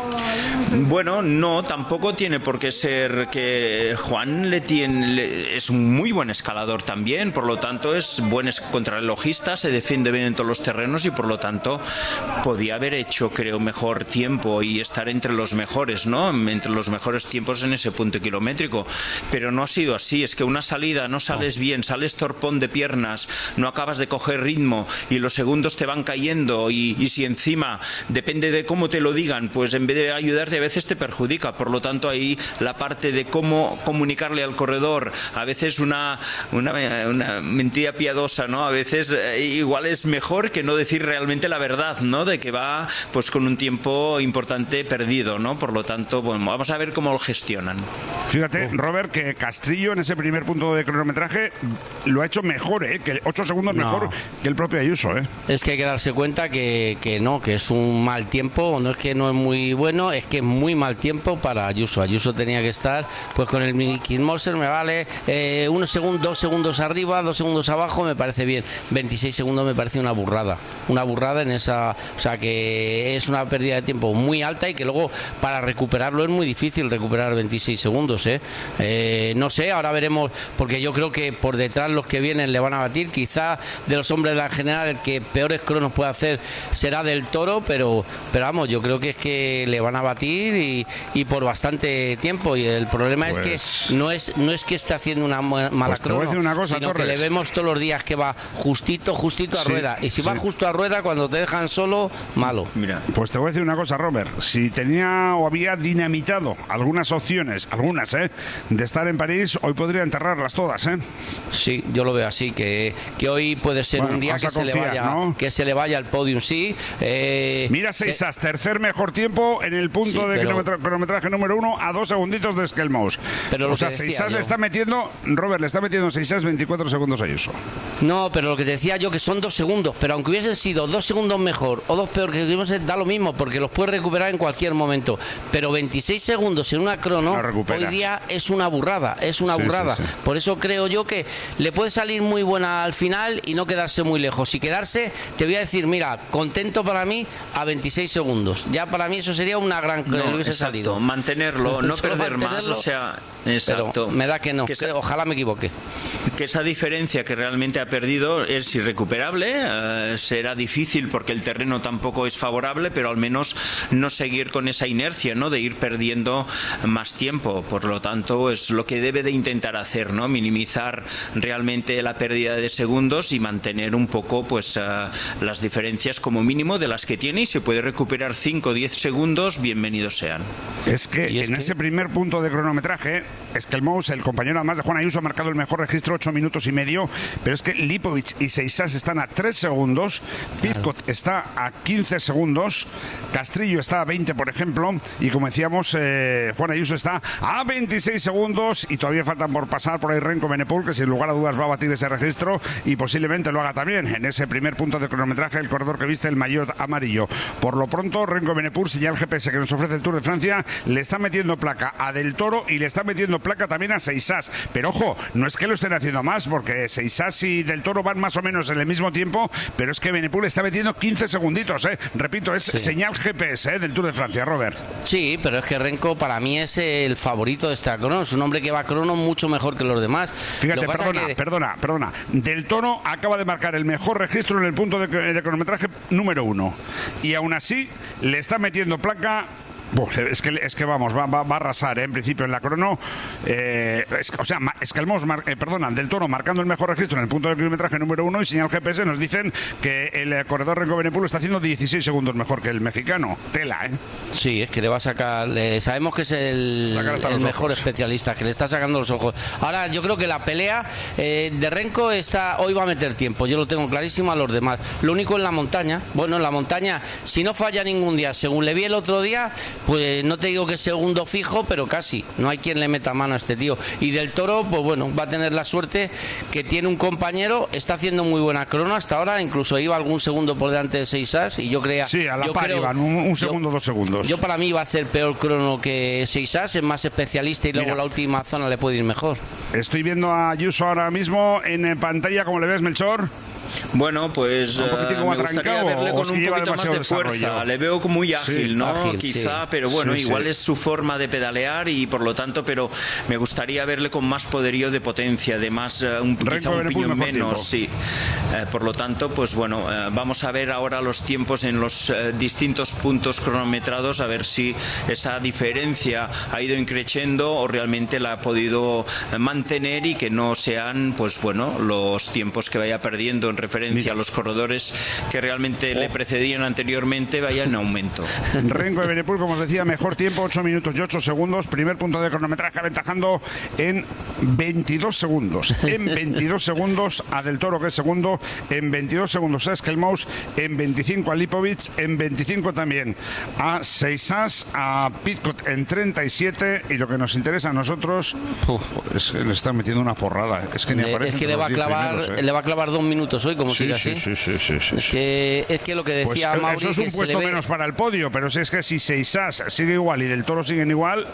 Bueno, no, tampoco tiene por qué ser que Juan es un muy buen escalador también, por lo tanto es buen contrarrelojista, se defiende bien en todos los terrenos y por lo tanto podía haber hecho, creo, mejor tiempo y estar entre los mejores, ¿no? Entre los mejores tiempos en ese punto kilométrico, pero no ha sido así. Es que una salida no sales bien, sales torpón de piernas, no acabas de coger ritmo y los segundos te van cayendo y si encima depende de cómo te lo digan, pues en vez de ayudarte a veces te perjudica. Por lo tanto ahí la parte de cómo comunicarle al corredor, a veces una mentira piadosa, ¿no? A veces igual es mejor que no decir realmente la verdad, ¿no? De que va pues con un tiempo importante perdido, ¿no? Por lo tanto, bueno, vamos a ver cómo lo gestionan. Fíjate, Robert, que Castrillo en ese primer punto de cronometraje lo ha hecho mejor, que 8 segundos mejor que el propio Ayuso, Es que hay que darse cuenta que es un mal tiempo, no es que no es muy bueno, es que es muy mal tiempo para Ayuso. Ayuso tenía que estar pues con el Mickey Moser, me vale 1 segundo, 2 segundos arriba, 2 segundos abajo, me parece bien. 26 segundos me parece una burrada en esa, o sea que es una pérdida de tiempo muy alta y que luego para recuperarlo es muy difícil recuperar 26 segundos, no sé, ahora veremos, porque yo creo que por detrás los que vienen le van a batir. Quizá de los hombres de la general el que peores cronos puede hacer será Del Toro, pero vamos, yo creo que es que le van a batir y por bastante tiempo, y el problema es que no es que esté haciendo una mala crono, sino Torres, que le vemos todos los días que va justito a rueda, y si va justo a rueda, cuando te dejan solo, malo. Mira, pues te voy a decir una cosa, Robert, si tenía o había dinamitado algunas opciones, de estar en París, hoy podría enterrarlas todas, ¿eh? Sí, yo lo veo así, que hoy puede ser un día que se le vaya al podium, sí. Mira Seisas, tercer mejor tiempo en el punto de cronometraje número 1 a 2 segunditos de Skelmous. Pero o sea, Seisas le está metiendo, Robert, le está metiendo Seisas 24 segundos a Ayuso. No, pero lo que te decía yo, que son 2 segundos, pero aunque hubiesen sido 2 segundos mejor o 2 peor, que da lo mismo, porque los puedes recuperar en cualquier momento. Pero 26 segundos en una crono, hoy día es una burrada, Sí. Por eso creo yo que le puede salir muy buena al final y no quedarse muy lejos. Si quedarse, te voy a decir, mira, contento para mí a 26 segundos. Ya para mí eso sería una gran crono. No, exacto, mantenerlo, no perder más, o sea, exacto. Pero me da que no, ojalá me equivoque. Que esa diferencia que realmente ha perdido es irrecuperable, será difícil porque el terreno tampoco es favorable, pero al menos no seguir con esa inercia, ¿no?, de ir perdiendo más tiempo. Por lo tanto, es lo que debe de intentar hacer, ¿no?, minimizar realmente la pérdida de segundos y mantener un poco pues las diferencias como mínimo de las que tiene, y si puede recuperar 5 o 10 segundos, bienvenidos sean. Es que ese primer punto de cronometraje, Skelmous, el compañero además de Juan Ayuso, ha marcado el mejor registro, 8 minutos y medio, pero es que Lipovic y Seisas están a 3 segundos, Pidcock está a 15 segundos, Castrillo está a 20, por ejemplo, y como decíamos, Juan Ayuso está a 26 segundos y todavía faltan por pasar por ahí Renko Benepul, que sin lugar a dudas va a batir ese registro y posiblemente lo haga también en ese primer punto de cronometraje, el corredor que viste, el maillot amarillo. Por lo pronto, Renko Benepul, señal GPS que nos ofrece el Tour de Francia, le está metiendo placa a Del Toro y le está metiendo placa también a Seisas. Pero ojo, no es que lo estén haciendo más, porque Seisas y Del Toro van más o menos en el mismo tiempo, pero es que Benepul está metiendo 15 segunditos, repito, es señal GPS del Tour de Francia, Robert. Sí, pero es que Renko para mí es el favorito de esta crono, es un hombre que va a crono mucho mejor que los demás. Fíjate, perdona, Del Toro acaba de marcar el mejor registro en el punto de cronometraje número 1 y aún así le está metiendo placa. Es que vamos, va a arrasar, en principio en la crono. Skelmous, Del Toro marcando el mejor registro en el punto de kilometraje número 1 y señal GPS nos dicen que el corredor Renko Benepul está haciendo 16 segundos mejor que el mexicano. Tela, ¿eh? Sí, es que le va a sacar, sabemos que es el mejor especialista, que le está sacando los ojos. Ahora yo creo que la pelea de Renko hoy va a meter tiempo, yo lo tengo clarísimo, a los demás. Lo único en la montaña, si no falla ningún día, según le vi el otro día, pues no te digo que segundo fijo, pero casi. No hay quien le meta mano a este tío. Y Del Toro, pues bueno, va a tener la suerte que tiene un compañero, está haciendo muy buena crono hasta ahora, incluso iba algún segundo por delante de Seisas, y yo creía... Sí, a la par iban, un segundo, 2 segundos. Yo para mí va a hacer peor crono que Seisas, es más especialista y luego la última zona le puede ir mejor. Estoy viendo a Ayuso ahora mismo en pantalla, ¿cómo le ves, Melchor? Bueno, pues me gustaría verle con un poquito más de fuerza. Le veo muy ágil, ¿no? Ágil, quizá, sí. Pero bueno, igual es su forma de pedalear y por lo tanto, pero me gustaría verle con más poderío de potencia, de más, quizá un piñón menos, sí. Por lo tanto, pues bueno, vamos a ver ahora los tiempos en los distintos puntos cronometrados, a ver si esa diferencia ha ido increciendo o realmente la ha podido mantener y que no sean, pues bueno, los tiempos que vaya perdiendo en referencia a los corredores que realmente le precedían anteriormente, vaya en aumento. Renko Benepul, como os decía, mejor tiempo, 8 minutos y 8 segundos, primer punto de cronometraje, aventajando en 22 segundos. En 22 segundos a Del Toro, que es segundo, en 22 segundos a Skelmous, en 25 a Lipovic, en 25 también a Seisas, a Pidcock en 37, y lo que nos interesa a nosotros es que le están metiendo una porrada. Es que ni aparece. Es que le va a clavar 2 minutos hoy, como siga así. Sí. Es que lo que decía pues Mauri, eso es un puesto menos para el podio, pero si es que si Seisas sigue igual y Del Toro siguen igual,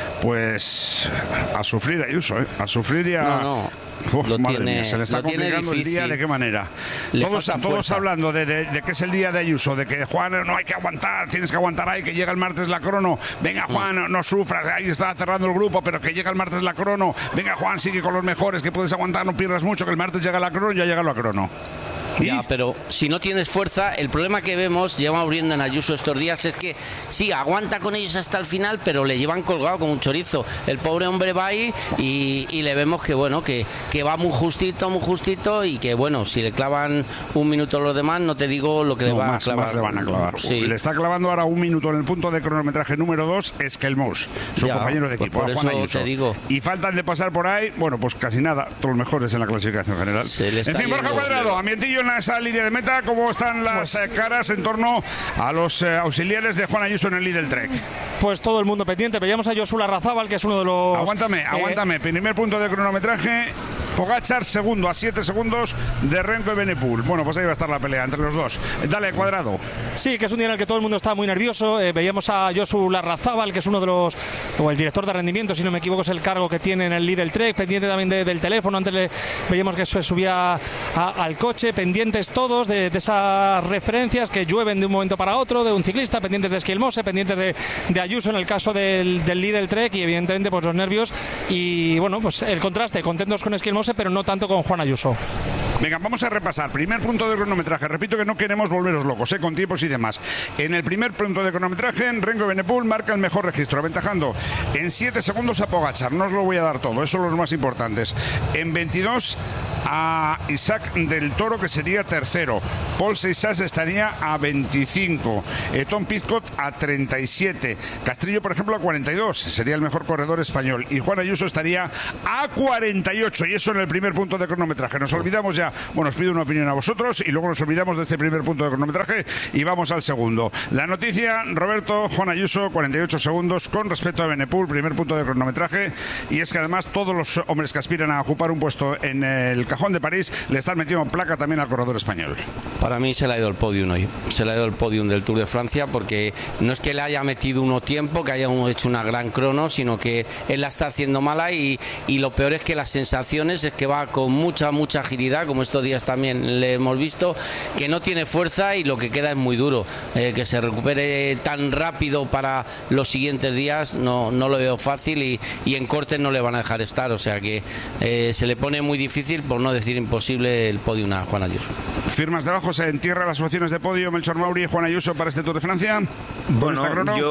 pues a sufrir Ayuso, a sufrir y a... madre mía, se le está complicando el día, ¿de qué manera? Todos hablando de que es el día de Ayuso, de que Juan, no hay que aguantar, tienes que aguantar ahí, que llega el martes la crono, venga Juan, no sufras, ahí está cerrando el grupo, pero que llega el martes la crono, venga Juan, sigue con los mejores, que puedes aguantar, no pierdas mucho, que el martes llega la crono, ya llega la crono. Ya, pero si no tienes fuerza, el problema que vemos, llevamos viendo en Ayuso estos días, es que sí, aguanta con ellos hasta el final, pero le llevan colgado como un chorizo. El pobre hombre va ahí y le vemos que bueno, que va muy justito y que bueno, si le clavan un minuto a los demás, no te digo lo que le va a clavar. Más le van a clavar. Sí. Le está clavando ahora un minuto en el punto de cronometraje número 2, Esquelmós, su compañero de equipo, por Juan eso Ayuso. te digo. Y faltan de pasar por ahí, bueno, pues casi nada, todos los mejores en la clasificación general. En fin, Borja Cuadrado, ambientillo en esa línea de meta, ¿cómo están las caras en torno a los auxiliares de Juan Ayuso en el Lidl Trek? Pues todo el mundo pendiente. Veíamos a Josu Larrazábal, que es uno de los... Aguántame. Primer punto de cronometraje, Pogačar segundo a 7 segundos de Renko y Benepul. Bueno, pues ahí va a estar la pelea entre los dos. Dale, Cuadrado. Sí, que es un día en el que todo el mundo está muy nervioso. Veíamos a Josu Larrazábal, que es uno de los... o el director de rendimiento, si no me equivoco, es el cargo que tiene en el Lidl Trek, pendiente también del teléfono. Antes veíamos que se subía al coche, pendientes todos de esas referencias que llueven de un momento para otro, de un ciclista, pendientes de Esquelmose, pendientes de Ayuso en el caso del Lidl Trek, y evidentemente pues los nervios y bueno, pues el contraste, contentos con Esquelmose, pero no tanto con Juan Ayuso. Venga, vamos a repasar. Primer punto de cronometraje. Repito que no queremos volveros locos, con tiempos y demás. En el primer punto de cronometraje, Renko Benepul marca el mejor registro, aventajando en 7 segundos a Pogačar. No os lo voy a dar todo, esos son los más importantes. En 22 a Isaac del Toro, que sería tercero. Paul Seixas estaría a 25. Tom Pidcock a 37. Castrillo, por ejemplo, a 42. Sería el mejor corredor español. Y Juan Ayuso estaría a 48. Y eso en el primer punto de cronometraje. Nos olvidamos ya. Bueno, os pido una opinión a vosotros y luego nos olvidamos de este primer punto de cronometraje y vamos al segundo. La noticia, Roberto, Juan Ayuso, 48 segundos con respecto a Benepul, primer punto de cronometraje. Y es que además todos los hombres que aspiran a ocupar un puesto en el cajón de París le están metiendo placa también al corredor español. Para mí se le ha ido el podium hoy. Se le ha ido el podium del Tour de Francia, porque no es que le haya metido uno tiempo, que haya hecho una gran crono, sino que él la está haciendo mala y lo peor es que las sensaciones es que va con mucha agilidad, como estos días también le hemos visto, que no tiene fuerza y lo que queda es muy duro. Que se recupere tan rápido para los siguientes días no lo veo fácil y en cortes no le van a dejar estar, o sea que se le pone muy difícil, por no decir imposible, el podium a Juan Ayuso. ¿Firmas debajo? ¿Se entierra las opciones de podio Melchor Mauri y Juan Ayuso para este Tour de Francia? Bueno,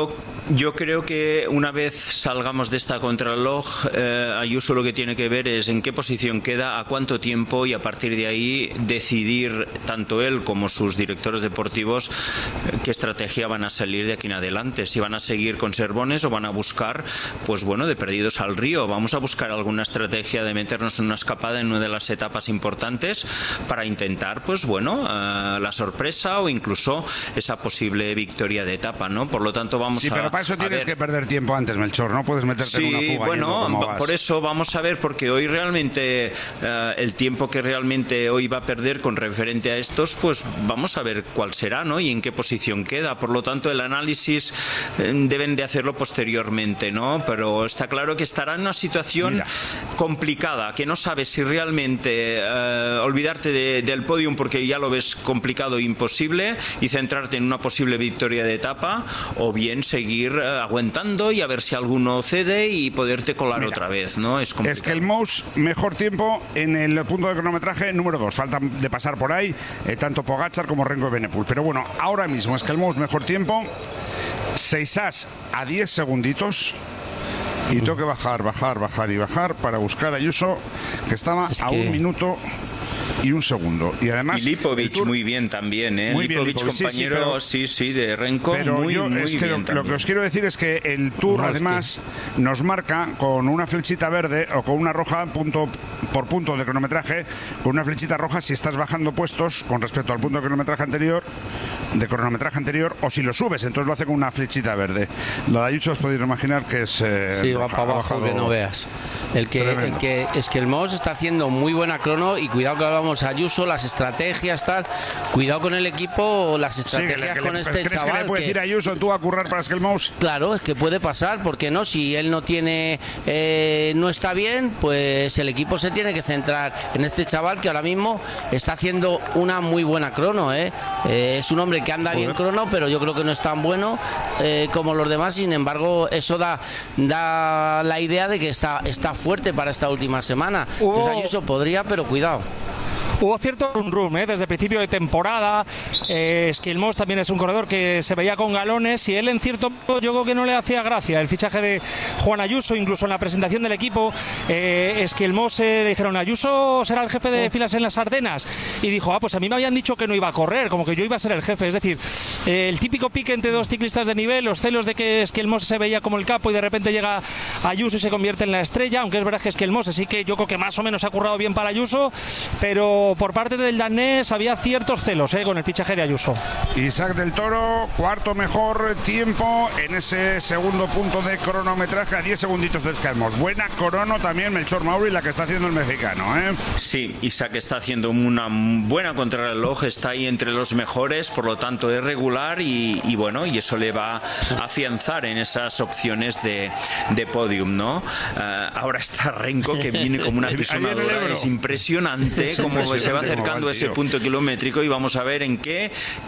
yo creo que una vez salgamos de esta contrarreloj, Ayuso lo que tiene que ver es en qué posición queda, a cuánto tiempo, y a partir de ahí decidir tanto él como sus directores deportivos qué estrategia van a salir de aquí en adelante, si van a seguir con Servones o van a buscar, pues bueno, de perdidos al río. Vamos a buscar alguna estrategia de meternos en una escapada en una de las etapas importantes para intentar, pues bueno, la sorpresa o incluso esa posible victoria de etapa, ¿no? Por lo tanto vamos pero para eso tienes que perder tiempo antes, Melchor, no puedes meterte en una fuga. Bueno, por eso vamos a ver, porque hoy realmente el tiempo que realmente hoy va a perder con referente a estos, pues vamos a ver cuál será, ¿no? Y en qué posición queda. Por lo tanto, el análisis deben de hacerlo posteriormente, ¿no? Pero está claro que estará en una situación complicada, que no sabes si realmente olvidarte del podium porque ya lo ves complicado e imposible y centrarte en una posible victoria de etapa, o bien seguir aguantando y a ver si alguno cede y poderte colar otra vez, ¿no? Es complicado. Esquelmós, mejor tiempo en el punto de cronometraje número 2. Faltan de pasar por ahí tanto Pogačar como Renko y Benepul. Pero bueno, ahora mismo Esquelmós, mejor tiempo. Seixas a 10 segunditos. Y tengo que bajar para buscar a Ayuso, que estaba a 1 minuto y 1 segundo. Y además Lipovic muy bien también, muy bien, Lipovic, compañero, sí, de Renko, pero muy bien. Lo que os quiero decir es que el Tour además nos marca con una flechita verde o con una roja punto por punto de cronometraje, con una flechita roja si estás bajando puestos con respecto al punto de cronometraje anterior, o si lo subes, entonces lo hace con una flechita verde. La de Ayuso os podéis imaginar que es va para abajo, que no veas. El que Esquelmós está haciendo muy buena crono, y cuidado que hablamos Ayuso, las estrategias, tal, cuidado con el equipo, las estrategias con este ¿crees chaval. que le puede decir a Ayuso tú a currar para Esquelmós? Claro, es que puede pasar, ¿por qué no? Si él no tiene, no está bien, pues el equipo se tiene que centrar en este chaval que ahora mismo está haciendo una muy buena crono, es un hombre que anda bien crono, pero yo creo que no es tan bueno como los demás. Sin embargo, eso da la idea de que está fuerte para esta última semana. Entonces Ayuso podría, pero cuidado. Hubo cierto rum desde el principio de temporada. Esquilmós también es un corredor que se veía con galones y él en cierto modo yo creo que no le hacía gracia el fichaje de Juan Ayuso. Incluso en la presentación del equipo Esquilmós le dijeron: Ayuso será el jefe de filas en las Ardenas, y dijo: pues a mí me habían dicho que no iba a correr, como que yo iba a ser el jefe. Es decir, el típico pique entre dos ciclistas de nivel, los celos de que Esquilmós se veía como el capo y de repente llega Ayuso y se convierte en la estrella, aunque es verdad que Esquilmós sí que yo creo que más o menos ha currado bien para Ayuso, pero por parte del danés había ciertos celos con el fichaje de Ayuso. Isaac del Toro, cuarto mejor tiempo en ese segundo punto de cronometraje, a 10 segunditos de Esquilmós. Buena crono también Melchor Mauri, la que está haciendo el mexicano. Sí, Isaac está haciendo una buena contrarreloj, está ahí entre los mejores, por lo tanto es regular y bueno, y eso le va a afianzar en esas opciones de podium, ¿no? Ahora está Renko, que viene como una pisonadora, es impresionante como se va acercando a ese punto kilométrico, y vamos a ver en qué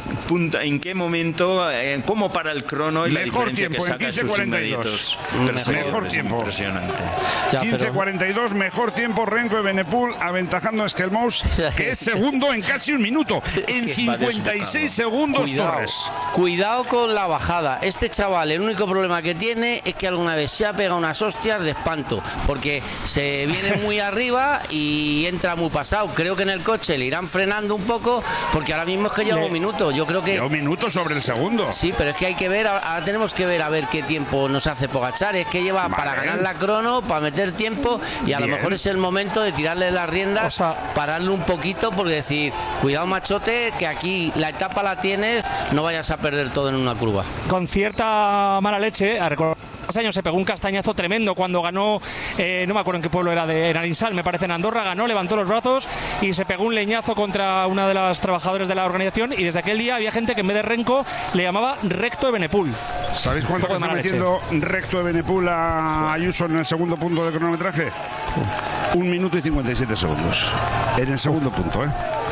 momento, cómo para el crono y mejor la diferencia tiempo, que saca en sus inmediatos. Mejor tiempo. Impresionante. 15:42, mejor tiempo Renko Evenepoel, aventajando a Esquilmós, que es segundo en casi un minuto, en 56 segundos. Cuidado con la bajada. Este chaval, el único problema que tiene es que alguna vez se ha pegado unas hostias de espanto, porque se viene muy arriba y entra muy pasado. Creo que en el coche le irán frenando un poco, porque ahora mismo es que lleva un minuto. Yo creo que lleva un minuto sobre el segundo. Sí, pero es que hay que ver, ahora tenemos que ver a ver qué tiempo nos hace Pogačar. Es que lleva para ganar la crono, para meter tiempo, y a lo mejor es el momento de tirarle las riendas, pararle un poquito, porque decir: cuidado, machote, que aquí la etapa la tienes, no vayas a perder todo en una curva. Con cierta mala leche, a recordar, hace años se pegó un castañazo tremendo cuando ganó, no me acuerdo en qué pueblo era, en Arinsal, me parece, en Andorra, ganó, levantó los brazos y se pegó un leñazo contra una de las trabajadoras de la organización, y desde aquel día había gente que en vez de Renko le llamaba Recto Evenepoel. ¿Sabéis cuánto está metiendo Recto Evenepoel a Ayuso en el segundo punto de cronometraje? 1 minuto y 57 segundos en el segundo punto,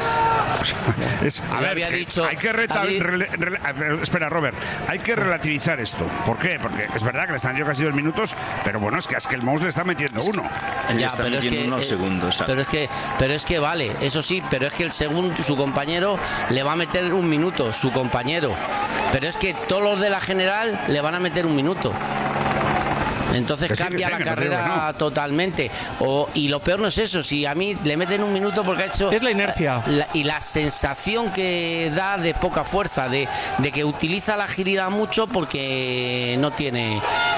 hay que espera, Robert, hay que relativizar esto. ¿Por qué? Porque es verdad que le están dio casi 2 minutos, pero bueno, es que a Esquilmós le está metiendo uno. Ya, pero es que unos segundos. Pero es que vale, eso sí, pero es que el segundo, su compañero le va a meter 1 minuto, su compañero. Pero es que todos los de la general le van a meter 1 minuto. Entonces cambia la carrera totalmente. Y lo peor no es eso, si a mí le meten 1 minuto porque ha hecho... Es la inercia. Y la sensación que da de poca fuerza, de que utiliza la agilidad mucho porque no tiene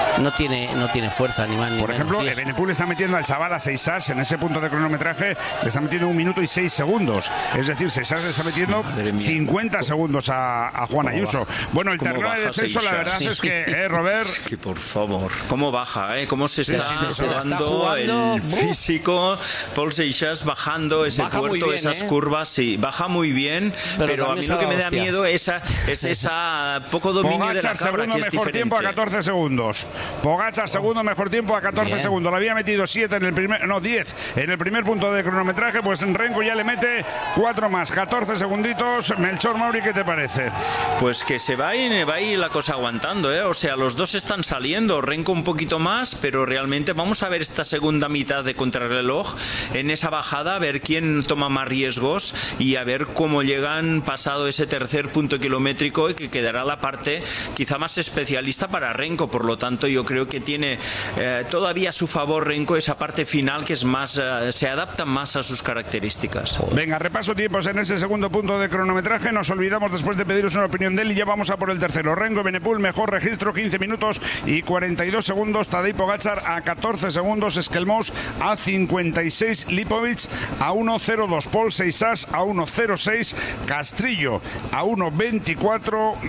fuerza ni más ni menos. Por ejemplo, Evenepoel está metiendo al chaval a Seisas en ese punto de cronometraje, le está metiendo 1 minuto y 6 segundos. Es decir, Seisas le está metiendo 50 segundos a Juan Ayuso. Bueno, el terreno de descenso, la verdad es que, Robert... Que por favor, ¿cómo baja? Cómo se está jugando el físico. Paul Seixas bajando ese puerto, esas curvas, sí, baja muy bien, pero a mí lo que me da miedo es esa poco dominio Pogačar, de la cabra, segundo que es mejor diferente. tiempo a 14 segundos. Pogačar, segundo mejor tiempo a 14 segundos. Le había metido 10 en el primer punto de cronometraje, pues en Renko ya le mete 4 más, 14 segunditos. Melchor Mauri, ¿qué te parece? Pues que se va ahí la cosa aguantando, o sea, los dos están saliendo, Renko un poquito más, pero realmente vamos a ver esta segunda mitad de contrarreloj en esa bajada, a ver quién toma más riesgos y a ver cómo llegan pasado ese tercer punto kilométrico, y que quedará la parte quizá más especialista para Renko. Por lo tanto, yo creo que tiene todavía a su favor Renko esa parte final, que es más se adapta más a sus características. Venga, repaso tiempos en ese segundo punto de cronometraje. Nos olvidamos después de pediros una opinión de él y ya vamos a por el tercero. Renko Evenepoel, mejor registro, 15 minutos y 42 segundos. Tadej Pogačar a 14 segundos, Esquilmós a 56, Lipovic a 1.02, Paul Seixas a 1.06, Castrillo a 1.24,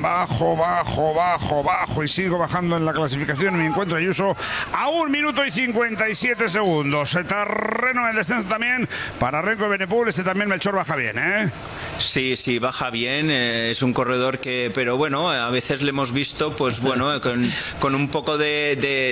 bajo y sigo bajando en la clasificación. Me encuentro Ayuso a 1 minuto y 57 segundos. El terreno en el descenso también para Renko Evenepoel. También Melchor baja bien, Sí, baja bien, es un corredor que, pero bueno, a veces le hemos visto, pues bueno, con un poco de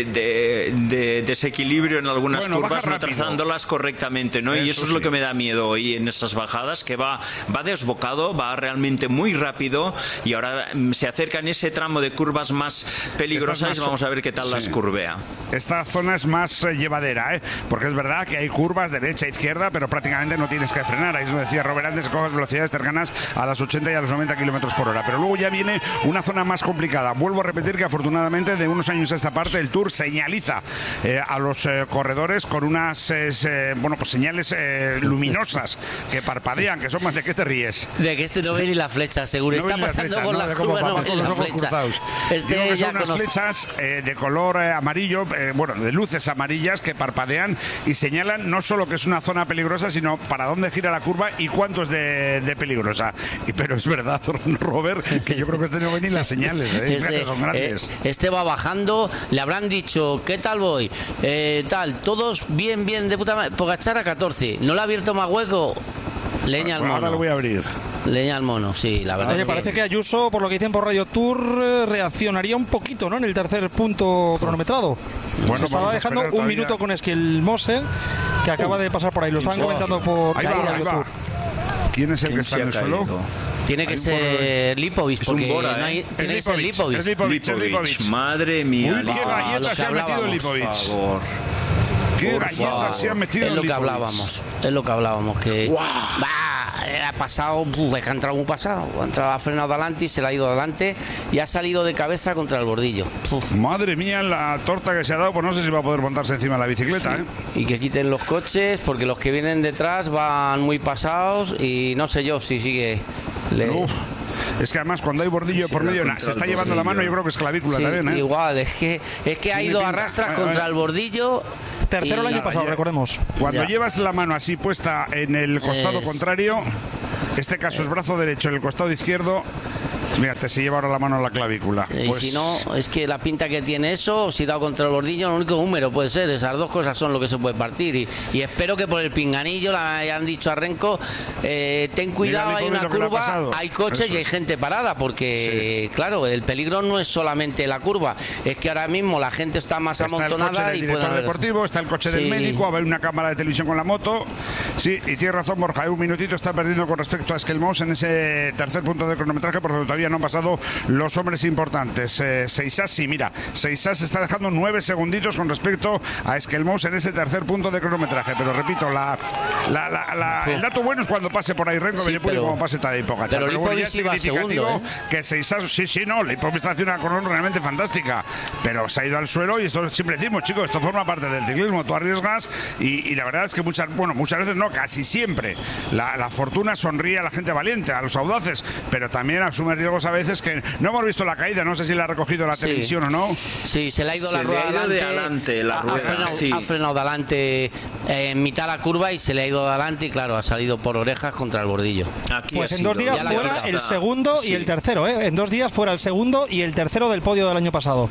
de desequilibrio en algunas curvas, no trazándolas correctamente, ¿no? Y eso es lo que me da miedo hoy en esas bajadas, que va desbocado, va realmente muy rápido, y ahora se acerca en ese tramo de curvas más peligrosas y vamos a ver qué tal las curvea. Esta zona es más llevadera, porque es verdad que hay curvas derecha, izquierda, pero prácticamente no tienes que frenar. Ahí es donde decía Robert antes, que coges velocidades cercanas a las 80 y a los 90 kilómetros por hora. Pero luego ya viene una zona más complicada. Vuelvo a repetir que afortunadamente de unos años a esta parte el Tour señaliza a los corredores con unas señales luminosas que parpadean, que son más. ¿De qué te ríes? De que no ve ni la flecha, seguro. Está pasando por la curva, no ve la flecha. Digo que son unas flechas de color amarillo, de luces amarillas que parpadean y señalan no solo que es una zona peligrosa, sino para dónde gira la curva y cuánto es de peligrosa. Pero es verdad, Robert, que yo creo que no ven ni las señales, son grandes. Este va bajando, le habrán dicho, ¿qué tal voy? Todos bien de puta madre. Pogačar a 14, ¿no le ha abierto más hueco? Leña al mono. Ahora lo voy a abrir. Leña al mono, sí, la verdad. Oye, parece que Ayuso, por lo que dicen por Radio Tour, reaccionaría un poquito, ¿no? En el tercer punto cronometrado. Bueno, estaba dejando un minuto con Esquelmose, que acaba de pasar por ahí. Lo estaban comentando por Radio Tour. ¿Quién es el que está en el suelo? Tiene que ser Lipovic, porque Bora, no hay, tiene que ser Lipovic. Es Lipovic. Madre mía. Uy, qué galleta se ha metido Lipovic. Por favor. Qué galletas se han metido. Es lo que hablábamos, que ha pasado, es que ha entrado muy pasado, ha frenado adelante y se le ha ido adelante y ha salido de cabeza contra el bordillo. Madre mía, la torta que se ha dado, pues no sé si va a poder montarse encima de la bicicleta. Y que quiten los coches, porque los que vienen detrás van muy pasados y no sé yo si sigue. Es que además cuando hay bordillo por medio, se está llevando la mano, yo creo que es clavícula también. Igual, es que ha ido a rastras contra el bordillo. Tercero el año pasado, recordemos. Cuando llevas la mano así puesta en el costado contrario, este caso es brazo derecho, en el costado izquierdo, mira, se lleva ahora la mano a la clavícula. Y si no, es que la pinta que tiene eso, si dado contra el bordillo, lo único húmero puede ser. Esas dos cosas son lo que se puede partir. Y espero que por el pinganillo le hayan dicho a Renko, ten cuidado, hay una curva, hay coches y hay gente parada, porque claro, el peligro no es solamente la curva, es que ahora mismo la gente está más amontonada. Está el coche del director deportivo, está el coche del médico, va a haber una cámara de televisión con la moto. Sí, y tiene razón Borja, un minutito está perdiendo con respecto a Esquelmose en ese tercer punto de cronometraje, por lo que todavía no han pasado los hombres importantes. Seisas, sí, mira, Seisas está dejando 9 segunditos con respecto a Esquelmose en ese tercer punto de cronometraje, pero repito, el dato bueno es cuando pase por ahí Renko Benepul y como pase Tadej Pogačar. Pero Lipovic sí va segundo, que Seisas, Lipovic está haciendo una corona realmente fantástica, pero se ha ido al suelo y esto siempre decimos, chicos, esto forma parte del ciclismo, tú arriesgas y la verdad es que muchas veces no, casi siempre la fortuna sonríe a la gente valiente, a los audaces, pero también asume riesgos a veces que no hemos visto la caída, no sé si la ha recogido la televisión o no. Sí, se le ha ido la rueda adelante, ha frenado de adelante en mitad de la curva y se le ha ido de adelante y claro, ha salido por orejas contra el bordillo. Pues en 2 días fuera el segundo y el tercero, en 2 días fuera el segundo y el tercero del podio del año pasado.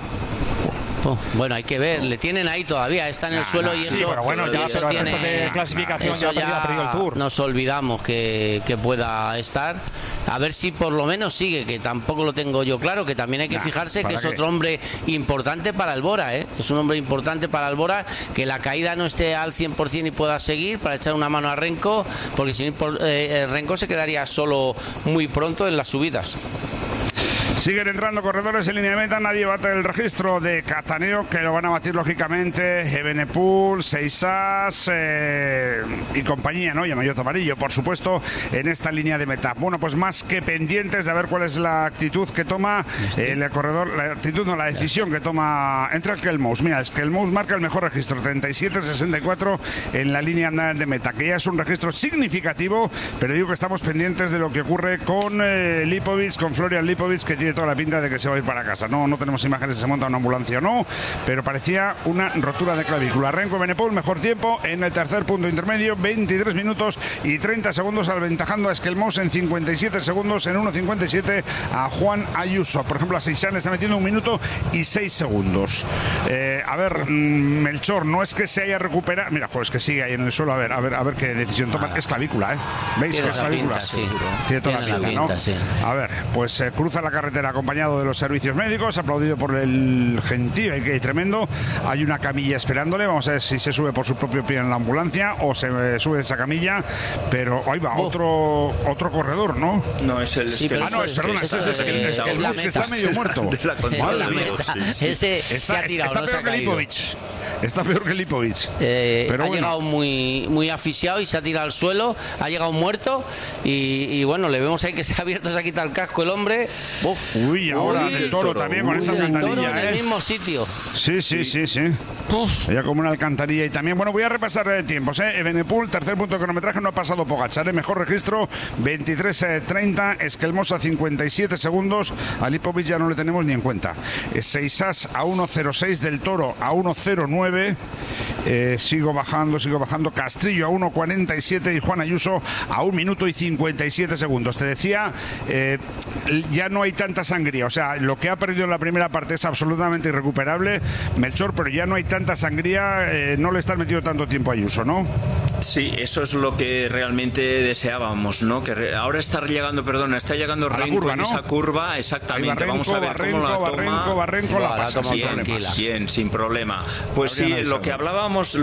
Bueno, hay que ver, le tienen ahí todavía, está en el suelo y eso. Sí, pero bueno, ya pero tiene de clasificación ya ha perdido el Tour. Nos olvidamos que pueda estar. A ver si por lo menos sigue, que tampoco lo tengo yo claro, que también hay que fijarse que es otro hombre importante para el Bora, es un hombre importante para el Bora, que la caída no esté al 100% y pueda seguir para echar una mano a Renko, porque si no, Renko se quedaría solo muy pronto en las subidas. Siguen entrando corredores en línea de meta, nadie bate el registro de Cataneo, que lo van a batir lógicamente Evenepoel, Seisas y compañía, ¿no? Y Maillot amarillo, por supuesto, en esta línea de meta. Bueno, pues más que pendientes de ver cuál es la actitud que toma el corredor, la decisión que toma entre Esquelmose. Mira, Esquelmose marca el mejor registro, 37-64 en la línea de meta, que ya es un registro significativo, pero digo que estamos pendientes de lo que ocurre con Lipovic, con Florian Lipovic, que tiene toda la pinta de que se va a ir para casa. No tenemos imágenes si se monta una ambulancia o no, pero parecía una rotura de clavícula. Renko Benepul, mejor tiempo en el tercer punto intermedio, 23 minutos y 30 segundos, aventajando a Esquelmose en 57 segundos, en 1.57 a Juan Ayuso. Por ejemplo, a Seisán le está metiendo 1 minuto y 6 segundos. A ver, Melchor, no es que se haya recuperado. Mira, pues que sigue ahí en el suelo, a ver qué decisión toma. Es clavícula, ¿veis que es clavícula? Sí. Tiene toda la pinta, ¿no? Sí. A ver, pues cruza la carretera carretera acompañado de los servicios médicos, aplaudido por el gentío que hay tremendo. Hay una camilla esperándole, vamos a ver si se sube por su propio pie en la ambulancia o se sube esa camilla, pero ahí va, otro corredor, ¿no? No, es el perdona, el que está medio muerto. Ese se ha tirado, no se ha caído. Está peor que Lipovic. Pero ha llegado muy asfixiado y se ha tirado al suelo, ha llegado muerto y bueno, le vemos ahí que se ha abierto, se ha quitado el casco el hombre. Uy, ahora el Toro también con esa alcantarilla. En el mismo sitio. Sí. Ella como una alcantarilla. Y también, bueno, voy a repasar tiempos. Evenepoel, tercer punto de cronometraje, no ha pasado Pogačar. Mejor registro, 23:30. Esquelmosa, 57 segundos. A Lipovic ya no le tenemos ni en cuenta. Seisas a 1:06, del Toro a 1:09. Sigo bajando. Castrillo a 1:47 y Juan Ayuso a 1 minuto y 57 segundos. Te decía, ya no hay tanta sangría. O sea, lo que ha perdido en la primera parte es absolutamente irrecuperable, Melchor, pero ya no hay tanta sangría, no le están metiendo tanto tiempo a Ayuso, ¿no? Sí, eso es lo que realmente deseábamos, ¿no? Que ahora está llegando Renko, curva, en ¿no? esa curva, exactamente. Vamos a ver cómo la toma. Barrenco la pasa bien, sin problema. Pues sí, lo que hablábamos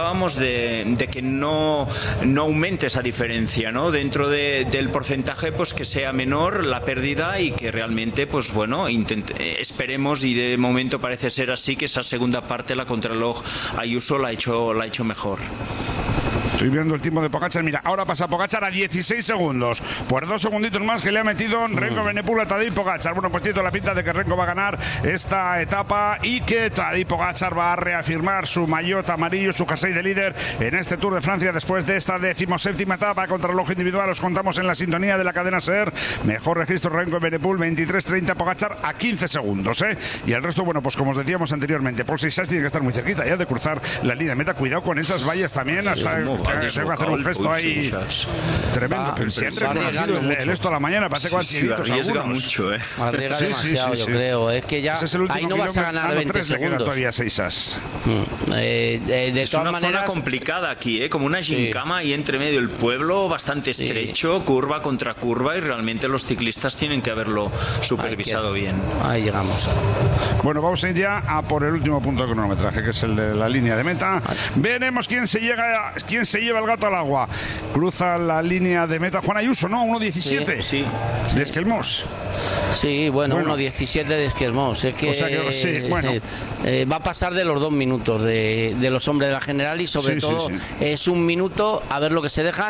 de que no aumente esa diferencia, ¿no? Dentro del porcentaje, pues que sea menor la pérdida y que realmente, pues bueno, esperemos, y de momento parece ser así, que esa segunda parte, la contrarreloj, Ayuso la ha hecho mejor. Estoy viendo el tiempo de Pogačar. Mira, ahora pasa Pogačar a 16 segundos. Por 2 segunditos más que le ha metido Renko Evenepoel a Tadej Pogačar. Bueno, pues tiene la pinta de que Renko va a ganar esta etapa y que Tadej Pogačar va a reafirmar su maillot amarillo, su jersey de líder en este Tour de Francia después de esta 17ª etapa contra reloj individual. Os contamos en la sintonía de la cadena SER. Mejor registro Renko Evenepoel, 23:30, Pogačar a 15 segundos. Y el resto, bueno, pues como os decíamos anteriormente, Paul Seixas tiene que estar muy cerquita ya de cruzar la línea de meta. Cuidado con esas vallas también. Tengo que hacer un gesto ahí tremendo. Siempre el esto a la mañana parece que arriesga mucho, arriesga demasiado, yo creo. Es que ya ahí no vas a ganar 20 segundos. Todavía Seixas. Es una zona complicada aquí, como una gincama y entre medio el pueblo bastante estrecho, curva contra curva, y realmente los ciclistas tienen que haberlo supervisado bien. Ahí llegamos. Bueno, vamos a ir ya a por el último punto de cronometraje, que es el de la línea de meta. Veremos quién se lleva el gato al agua. Cruza la línea de meta Juan Ayuso, ¿no? 1:17. Sí. De Esquelmós. Sí, bueno, 1:17 de Esquelmós. Es que, va a pasar de los 2 minutos de los hombres de la general, y sobre todo es un minuto a ver lo que se dejan.